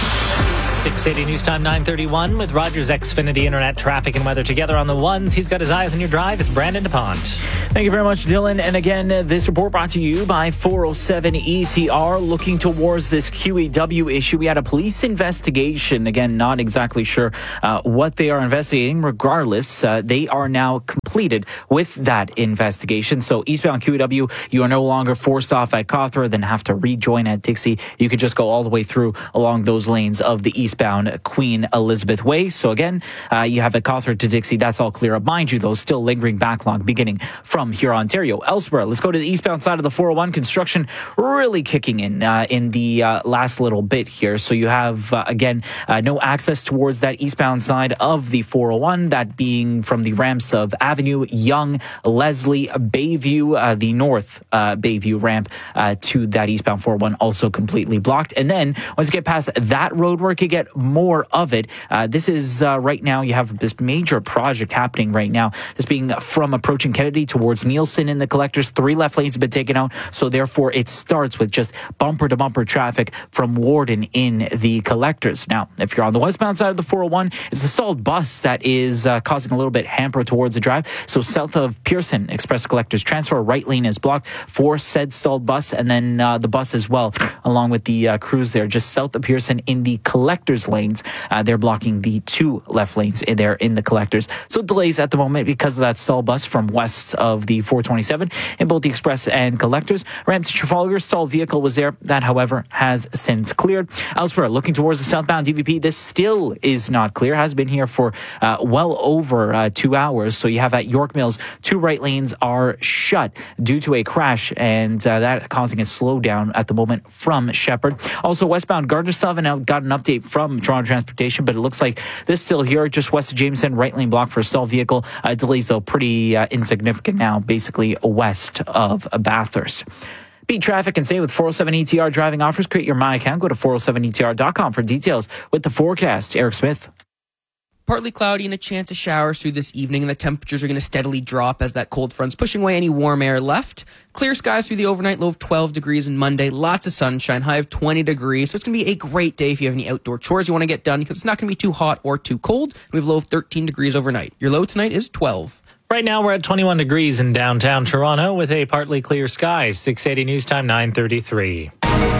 six eighty News Time, nine thirty-one with Rogers Xfinity Internet traffic and weather together on the ones. He's got his eyes on your drive. It's Brandon DuPont. Thank you very much, Dylan. And again, uh, this report brought to you by four oh seven E T R. Looking towards this Q E W issue, we had a police investigation. Again, not exactly sure uh, what they are investigating. Regardless, uh, they are now completed with that investigation. So eastbound Q E W, you are no longer forced off at Cawthra, then have to rejoin at Dixie. You could just go all the way through along those lanes of the eastbound Queen Elizabeth Way. So again, uh, you have at Cawthra to Dixie. That's all clear up. Mind you, though, still lingering backlog beginning from here, Ontario. Elsewhere, let's go to the eastbound side of the four oh one. Construction really kicking in uh, in the uh, last little bit here. So you have, uh, again, uh, no access towards that eastbound side of the four oh one, that being from the ramps of Avenue, Yonge, Leslie, Bayview, uh, the north uh, Bayview ramp uh, to that eastbound four oh one also completely blocked. And then once you get past that roadwork, you get more of it. Uh, this is uh, right now, you have this major project happening right now. This being from approaching Kennedy towards Nielsen in the collectors. Three left lanes have been taken out. So therefore, it starts with just bumper to bumper traffic from Warden in the collectors. Now, if you're on the westbound side of the four oh one, it's a stalled bus that is uh, causing a little bit hamper towards the drive. So south of Pearson, Express Collectors transfer, right lane is blocked for said stalled bus. And then uh, the bus as well, along with the uh, crews there, just south of Pearson in the collectors lanes. Uh, they're blocking the two left lanes in there in the collectors. So delays at the moment because of that stalled bus from west of the four twenty-seven in both the Express and collectors. Ramp to Trafalgar, stalled vehicle was there. That, however, has since cleared. Elsewhere, looking towards the southbound D V P, this still is not clear. Has been here for uh, well over uh, two hours. So you have at York Mills, two right lanes are shut due to a crash, and uh, that causing a slowdown at the moment from Shepherd. Also, westbound Gardner still haven't got an update from Toronto Transportation, but it looks like this still here, just west of Jameson, right lane block for a stalled vehicle. Uh, delays, though, pretty uh, insignificant now, basically west of Bathurst. Beat traffic and stay with four oh seven E T R driving offers. Create your My account. Go to four oh seven E T R dot com for details with the forecast. Eric Smith. Partly cloudy and a chance of showers through this evening, and the temperatures are going to steadily drop as that cold front's pushing away any warm air left. Clear skies through the overnight, low of twelve degrees on Monday. Lots of sunshine, high of twenty degrees. So it's going to be a great day if you have any outdoor chores you want to get done, because it's not going to be too hot or too cold. We have low of thirteen degrees overnight. Your low tonight is twelve. Right now we're at twenty-one degrees in downtown Toronto with a partly clear sky. six eighty News Time, nine thirty-three.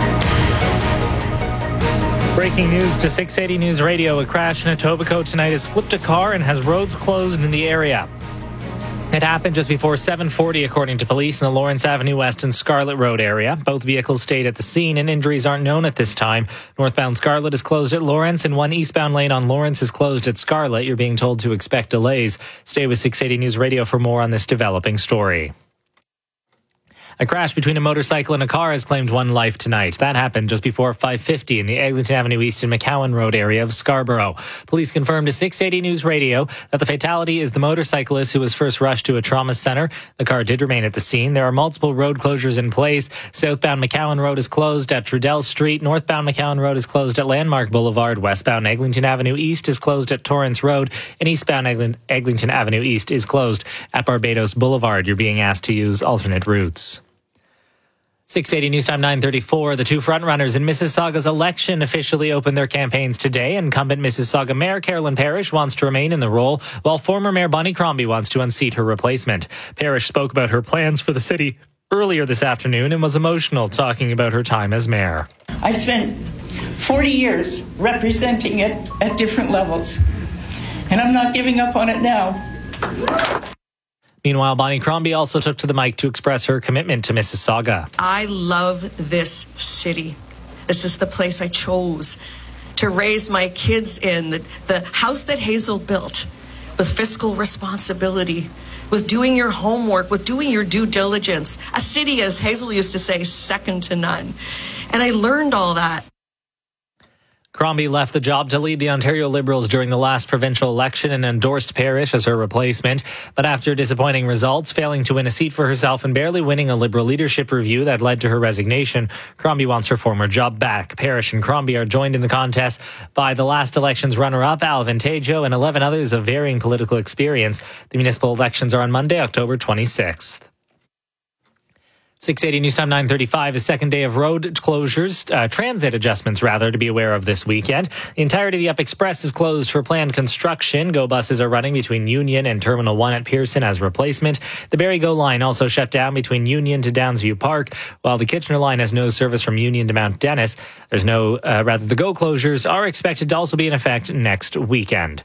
Breaking news to six eighty News Radio. A crash in Etobicoke tonight has flipped a car and has roads closed in the area. It happened just before seven forty, according to police, in the Lawrence Avenue West and Scarlett Road area. Both vehicles stayed at the scene, and injuries aren't known at this time. Northbound Scarlett is closed at Lawrence, and one eastbound lane on Lawrence is closed at Scarlett. You're being told to expect delays. Stay with six eighty News Radio for more on this developing story. A crash between a motorcycle and a car has claimed one life tonight. That happened just before five fifty in the Eglinton Avenue East and McCowan Road area of Scarborough. Police confirmed to six eighty News Radio that the fatality is the motorcyclist who was first rushed to a trauma center. The car did remain at the scene. There are multiple road closures in place. Southbound McCowan Road is closed at Trudell Street. Northbound McCowan Road is closed at Landmark Boulevard. Westbound Eglinton Avenue East is closed at Torrance Road. And eastbound Eglinton Avenue East is closed at Barbados Boulevard. You're being asked to use alternate routes. six eighty News Time, nine thirty-four. The two frontrunners in Mississauga's election officially opened their campaigns today. Incumbent Mississauga Mayor Carolyn Parrish wants to remain in the role, while former Mayor Bonnie Crombie wants to unseat her replacement. Parrish spoke about her plans for the city earlier this afternoon and was emotional talking about her time as mayor. I've spent forty years representing it at different levels, and I'm not giving up on it now. Meanwhile, Bonnie Crombie also took to the mic to express her commitment to Mississauga. I love this city. This is the place I chose to raise my kids in, the, the house that Hazel built with fiscal responsibility, with doing your homework, with doing your due diligence. A city, as Hazel used to say, second to none. And I learned all that. Crombie left the job to lead the Ontario Liberals during the last provincial election and endorsed Parrish as her replacement. But after disappointing results, failing to win a seat for herself and barely winning a Liberal leadership review that led to her resignation, Crombie wants her former job back. Parrish and Crombie are joined in the contest by the last election's runner-up, Alvin Tejo, and eleven others of varying political experience. The municipal elections are on Monday, October twenty-sixth. six eighty News Time nine thirty-five, a second day of road closures, uh, transit adjustments rather, to be aware of this weekend. The entirety of the Up Express is closed for planned construction. Go buses are running between Union and Terminal one at Pearson as replacement. The Barrie Go line also shut down between Union to Downsview Park, while the Kitchener line has no service from Union to Mount Dennis. There's no, uh, rather, the Go closures are expected to also be in effect next weekend.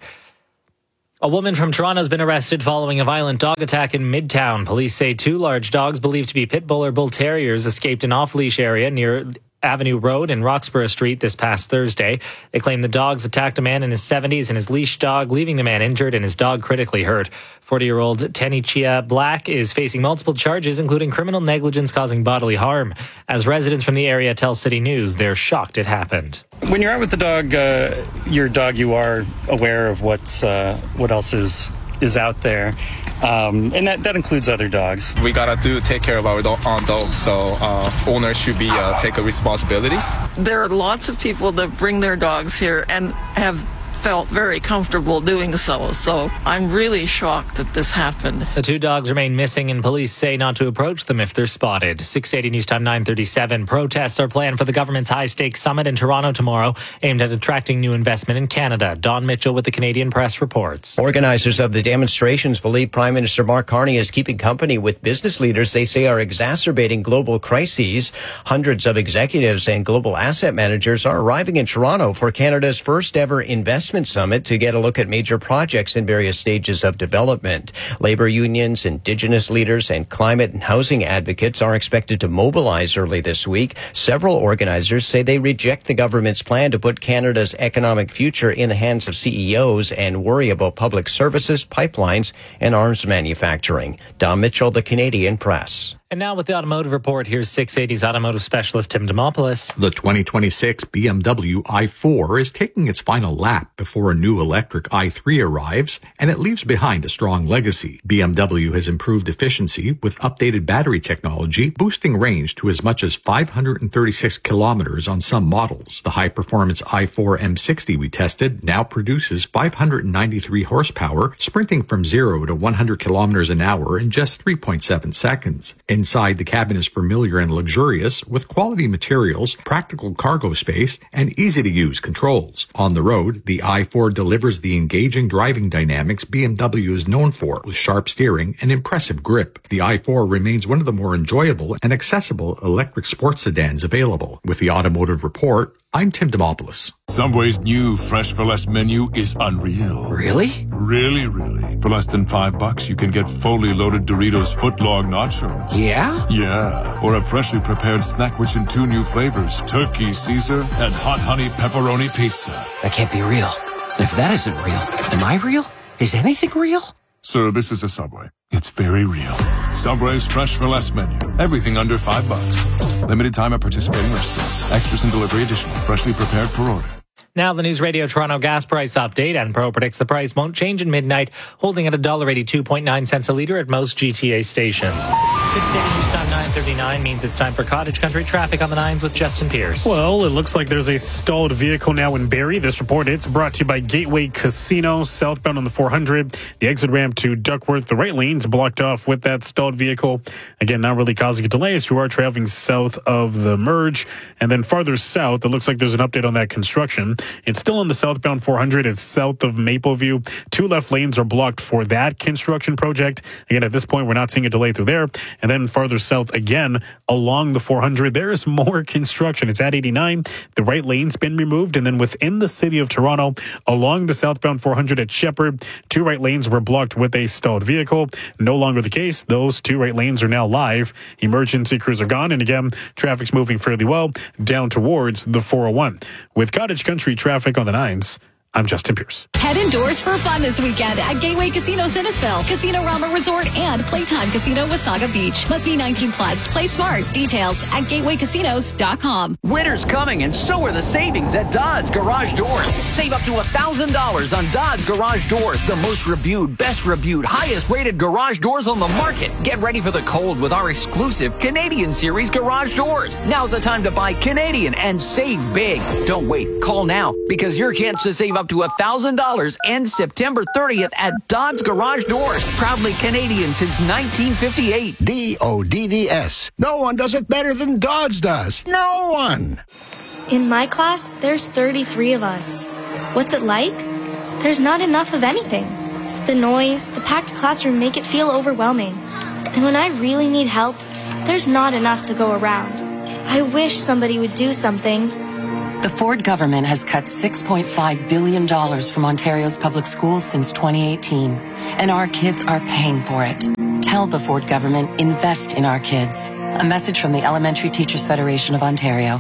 A woman from Toronto has been arrested following a violent dog attack in Midtown. Police say two large dogs believed to be pit bull or bull terriers escaped an off-leash area near Avenue Road and Roxborough Street this past Thursday. They claim the dogs attacked a man in his seventies and his leash dog, leaving the man injured and his dog critically hurt. forty-year-old Tenichia Black is facing multiple charges, including criminal negligence causing bodily harm. As residents from the area tell City News, they're shocked it happened. When you're out with the dog, uh, your dog, you are aware of what's uh, what else is is out there. Um, and that, that includes other dogs. We gotta do take care of our do- own dogs, so uh, owners should be uh, take responsibilities. There are lots of people that bring their dogs here and have felt very comfortable doing so. So I'm really shocked that this happened. The two dogs remain missing and police say not to approach them if they're spotted. six eighty News Time nine thirty-seven. Protests are planned for the government's high-stakes summit in Toronto tomorrow, aimed at attracting new investment in Canada. Don Mitchell with the Canadian Press reports. Organizers of the demonstrations believe Prime Minister Mark Carney is keeping company with business leaders they say are exacerbating global crises. Hundreds of executives and global asset managers are arriving in Toronto for Canada's first ever investment summit to get a look at major projects in various stages of development. Labor unions, indigenous leaders, and climate and housing advocates are expected to mobilize early this week. Several organizers say they reject the government's plan to put Canada's economic future in the hands of C E Os and worry about public services, pipelines, and arms manufacturing. Don Mitchell, the Canadian Press. And now with the Automotive Report, here's six eighty's automotive specialist Tim Demopoulos. The twenty twenty-six B M W i four is taking its final lap before a new electric i three arrives, and it leaves behind a strong legacy. B M W has improved efficiency with updated battery technology, boosting range to as much as five hundred thirty-six kilometers on some models. The high-performance i four M sixty we tested now produces five hundred ninety-three horsepower, sprinting from zero to one hundred kilometers an hour in just three point seven seconds. Inside, the cabin is familiar and luxurious, with quality materials, practical cargo space, and easy-to-use controls. On the road, the i four delivers the engaging driving dynamics B M W is known for, with sharp steering and impressive grip. The i four remains one of the more enjoyable and accessible electric sports sedans available. With the Automotive Report, I'm Tim Demopoulos. Subway's new Fresh for Less menu is unreal. Really? Really, really. For less than five bucks, you can get fully loaded Doritos footlong nachos. Yeah? Yeah. Or a freshly prepared snack rich in two new flavors, turkey Caesar and hot honey pepperoni pizza. That can't be real. And if that isn't real, am I real? Is anything real? Sir, this is a Subway. It's very real. Subway's Fresh for Less menu. Everything under five bucks. Limited time at participating restaurants. Extras and delivery additional. Freshly prepared per order. Now the News Radio Toronto gas price update. Enpro predicts the price won't change in midnight, holding at one dollar eighty-two point nine cents a litre at most G T A stations. six eighty News Time nine thirty-nine means it's time for Cottage Country traffic on the nines with Justin Pierce. Well, it looks like there's a stalled vehicle now in Barrie. This report, it's brought to you by Gateway Casino, southbound on the four hundred. The exit ramp to Duckworth, the right lane's blocked off with that stalled vehicle. Again, not really causing a delay as you are traveling south of the merge. And then farther south, it looks like there's an update on that construction. It's still on the southbound four hundred. It's south of Mapleview. Two left lanes are blocked for that construction project. Again, at this point, we're not seeing a delay through there. And then farther south again, along the four hundred, there is more construction. It's at eighty-nine. The right lane's been removed. And then within the city of Toronto, along the southbound four hundred at Shepherd, two right lanes were blocked with a stalled vehicle. No longer the case. Those two right lanes are now live. Emergency crews are gone. And again, traffic's moving fairly well down towards the four oh one. With Cottage Country traffic on the nines, I'm Justin Pierce. Head indoors for fun this weekend at Gateway Casino Sinisville, Casino Rama Resort, and Playtime Casino Wasaga Beach. Must be nineteen plus. Play smart. Details at gateway casinos dot com. Winter's coming, and so are the savings at Dodds Garage Doors. Save up to one thousand dollars on Dodds Garage Doors, the most reviewed, best reviewed, highest rated garage doors on the market. Get ready for the cold with our exclusive Canadian Series garage doors. Now's the time to buy Canadian and save big. Don't wait. Call now, because your chance to save up to one thousand dollars ends September thirtieth at Dodds Garage Doors. Proudly Canadian since nineteen fifty-eight. D O D D S. No one does it better than Dodds does. No one. In my class, there's thirty-three of us. What's it like? There's not enough of anything. The noise, the packed classroom make it feel overwhelming. And when I really need help, there's not enough to go around. I wish somebody would do something. The Ford government has cut six point five billion dollars from Ontario's public schools since twenty eighteen, and our kids are paying for it. Tell the Ford government, invest in our kids. A message from the Elementary Teachers Federation of Ontario.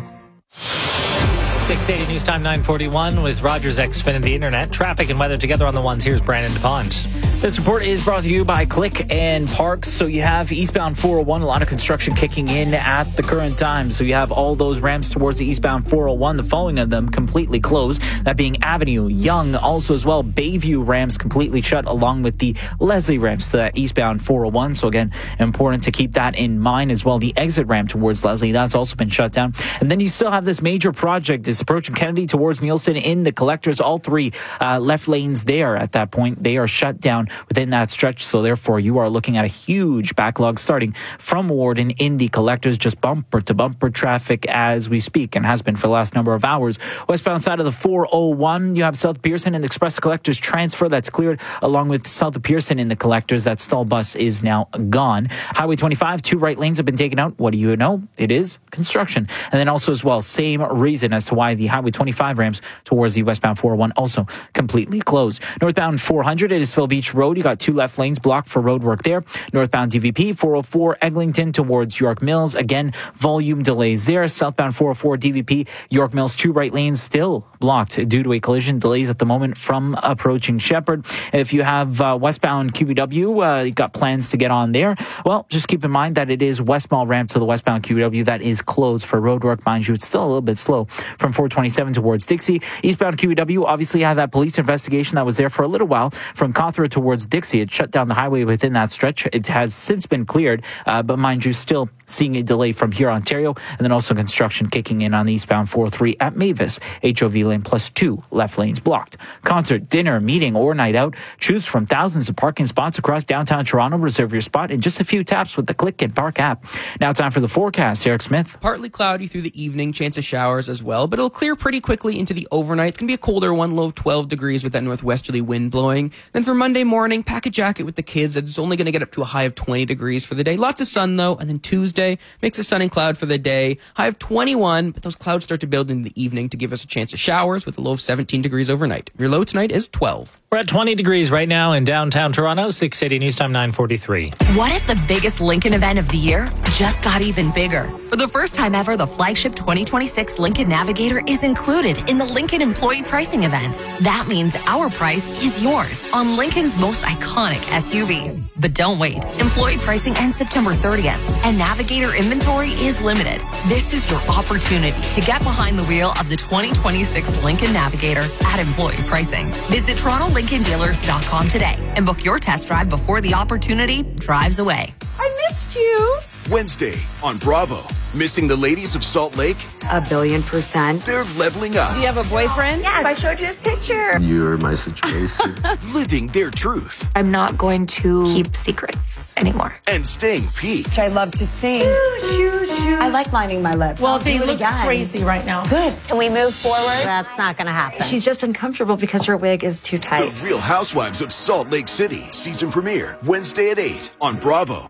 six eighty News Time nine forty-one with Rogers Xfinity Internet. Traffic and weather together on the ones. Here's Brandon DuPont. This report is brought to you by Click and Parks. So you have eastbound four oh one, a lot of construction kicking in at the current time. So you have all those ramps towards the eastbound four oh one, the following of them completely closed. That being Avenue, Yonge, also as well, Bayview ramps completely shut, along with the Leslie ramps to that eastbound four oh one. So again, important to keep that in mind as well. The exit ramp towards Leslie, that's also been shut down. And then you still have this major project. It's approaching Kennedy towards Nielsen in the collectors. All three uh, left lanes there at that point, they are shut down within that stretch. So therefore, you are looking at a huge backlog starting from Warden in the collectors, just bumper to bumper traffic as we speak, and has been for the last number of hours. Westbound side of the four oh one, you have South Pearson and the Express Collectors transfer that's cleared, along with South Pearson in the collectors. That stall bus is now gone. Highway twenty-five, two right lanes have been taken out. What do you know? It is construction. And then also as well, same reason as to why the Highway twenty-five ramps towards the westbound four oh one also completely closed. Northbound four hundred, it is Phil Beach Road. You got two left lanes blocked for road work there. Northbound D V P four oh four Eglinton towards York Mills. Again, volume delays there. Southbound four oh four D V P York Mills, two right lanes still blocked due to a collision. Delays at the moment from approaching Shepherd. If you have uh, westbound Q B W, uh, you got plans to get on there. Well, just keep in mind that it is West Mall ramp to the westbound Q B W that is closed for road work. Mind you, it's still a little bit slow from four twenty-seven towards Dixie. Eastbound Q B W obviously had that police investigation that was there for a little while from Cawthra towards Dixie. It shut down the highway within that stretch. It has since been cleared, uh, but mind you, still seeing a delay from here, Ontario, and then also construction kicking in on the eastbound four oh three at Mavis. H O V lane plus two left lanes blocked. Concert, dinner, meeting, or night out. Choose from thousands of parking spots across downtown Toronto. Reserve your spot in just a few taps with the Click and Park app. Now time for the forecast. Eric Smith. Partly cloudy through the evening, chance of showers as well, but it'll clear pretty quickly into the overnight. It's going to be a colder one, low of twelve degrees with that northwesterly wind blowing. Then for Monday morning, pack a jacket with the kids. It's only going to get up to a high of twenty degrees for the day. Lots of sun though. And then Tuesday, mix of sun and cloud for the day. High of twenty-one, but those clouds start to build in the evening to give us a chance of showers with a low of seventeen degrees overnight. Your low tonight is twelve. We're at twenty degrees right now in downtown Toronto. six eighty News Time nine forty-three. What if the biggest Lincoln event of the year just got even bigger? For the first time ever, the flagship twenty twenty-six Lincoln Navigator is included in the Lincoln Employee Pricing Event. That means our price is yours on Lincoln's most iconic S U V. But don't wait. Employee pricing ends September thirtieth, and Navigator inventory is limited. This is your opportunity to get behind the wheel of the twenty twenty-six Lincoln Navigator at employee pricing. Visit Toronto Lincoln Dealers dot com today and book your test drive before the opportunity drives away. I missed you. Wednesday on Bravo. Missing the ladies of Salt Lake? A billion percent. They're leveling up. Do you have a boyfriend? Yes. I showed you his picture. You're my situation. Living their truth. I'm not going to keep secrets anymore. And staying peaked. I love to sing. Shoo, shoo, shoo. I like lining my lips. Well, I'll they do it look again. crazy right now. Good. Can we move forward? That's not going to happen. She's just uncomfortable because her wig is too tight. The Real Housewives of Salt Lake City. Season premiere. Wednesday at eight on Bravo.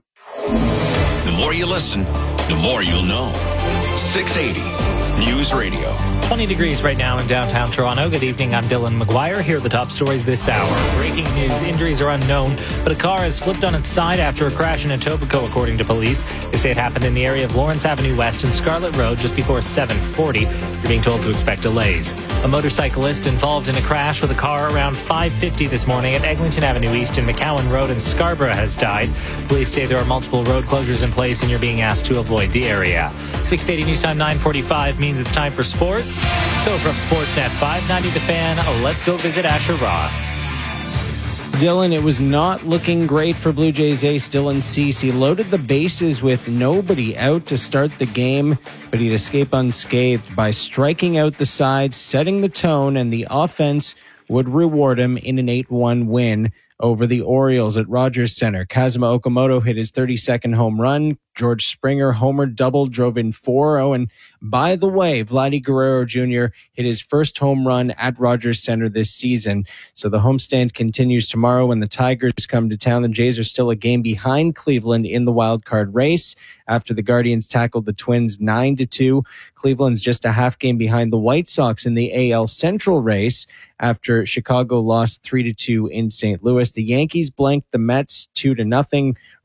The more you listen, the more you'll know. six eighty News Radio. twenty degrees right now in downtown Toronto. Good evening, I'm Dylan McGuire. Here are the top stories this hour. Breaking news, injuries are unknown, but a car has flipped on its side after a crash in Etobicoke, according to police. They say it happened in the area of Lawrence Avenue West and Scarlet Road just before seven forty. You're being told to expect delays. A motorcyclist involved in a crash with a car around five fifty this morning at Eglinton Avenue East and McCowan Road in Scarborough has died. Police say there are multiple road closures in place and you're being asked to avoid the area. six eighty News Time nine forty-five means it's time for sports. So from Sportsnet five ninety The Fan, let's go visit Asher Roth. Dylan, it was not looking great for Blue Jays ace Dylan Cease. He loaded the bases with nobody out to start the game, but he'd escape unscathed by striking out the side, setting the tone, and the offense would reward him in an eight one win over the Orioles at Rogers Center. Kazuma Okamoto hit his thirty-second home run. George Springer homer double, drove in four oh. And by the way, Vladdy Guerrero Junior hit his first home run at Rogers Center this season. So the homestand continues tomorrow when the Tigers come to town. The Jays are still a game behind Cleveland in the wild card race after the Guardians tackled the Twins nine to two. Cleveland's just a half game behind the White Sox in the A L Central race after Chicago lost three to two in Saint Louis. The Yankees blanked the Mets two to nothing.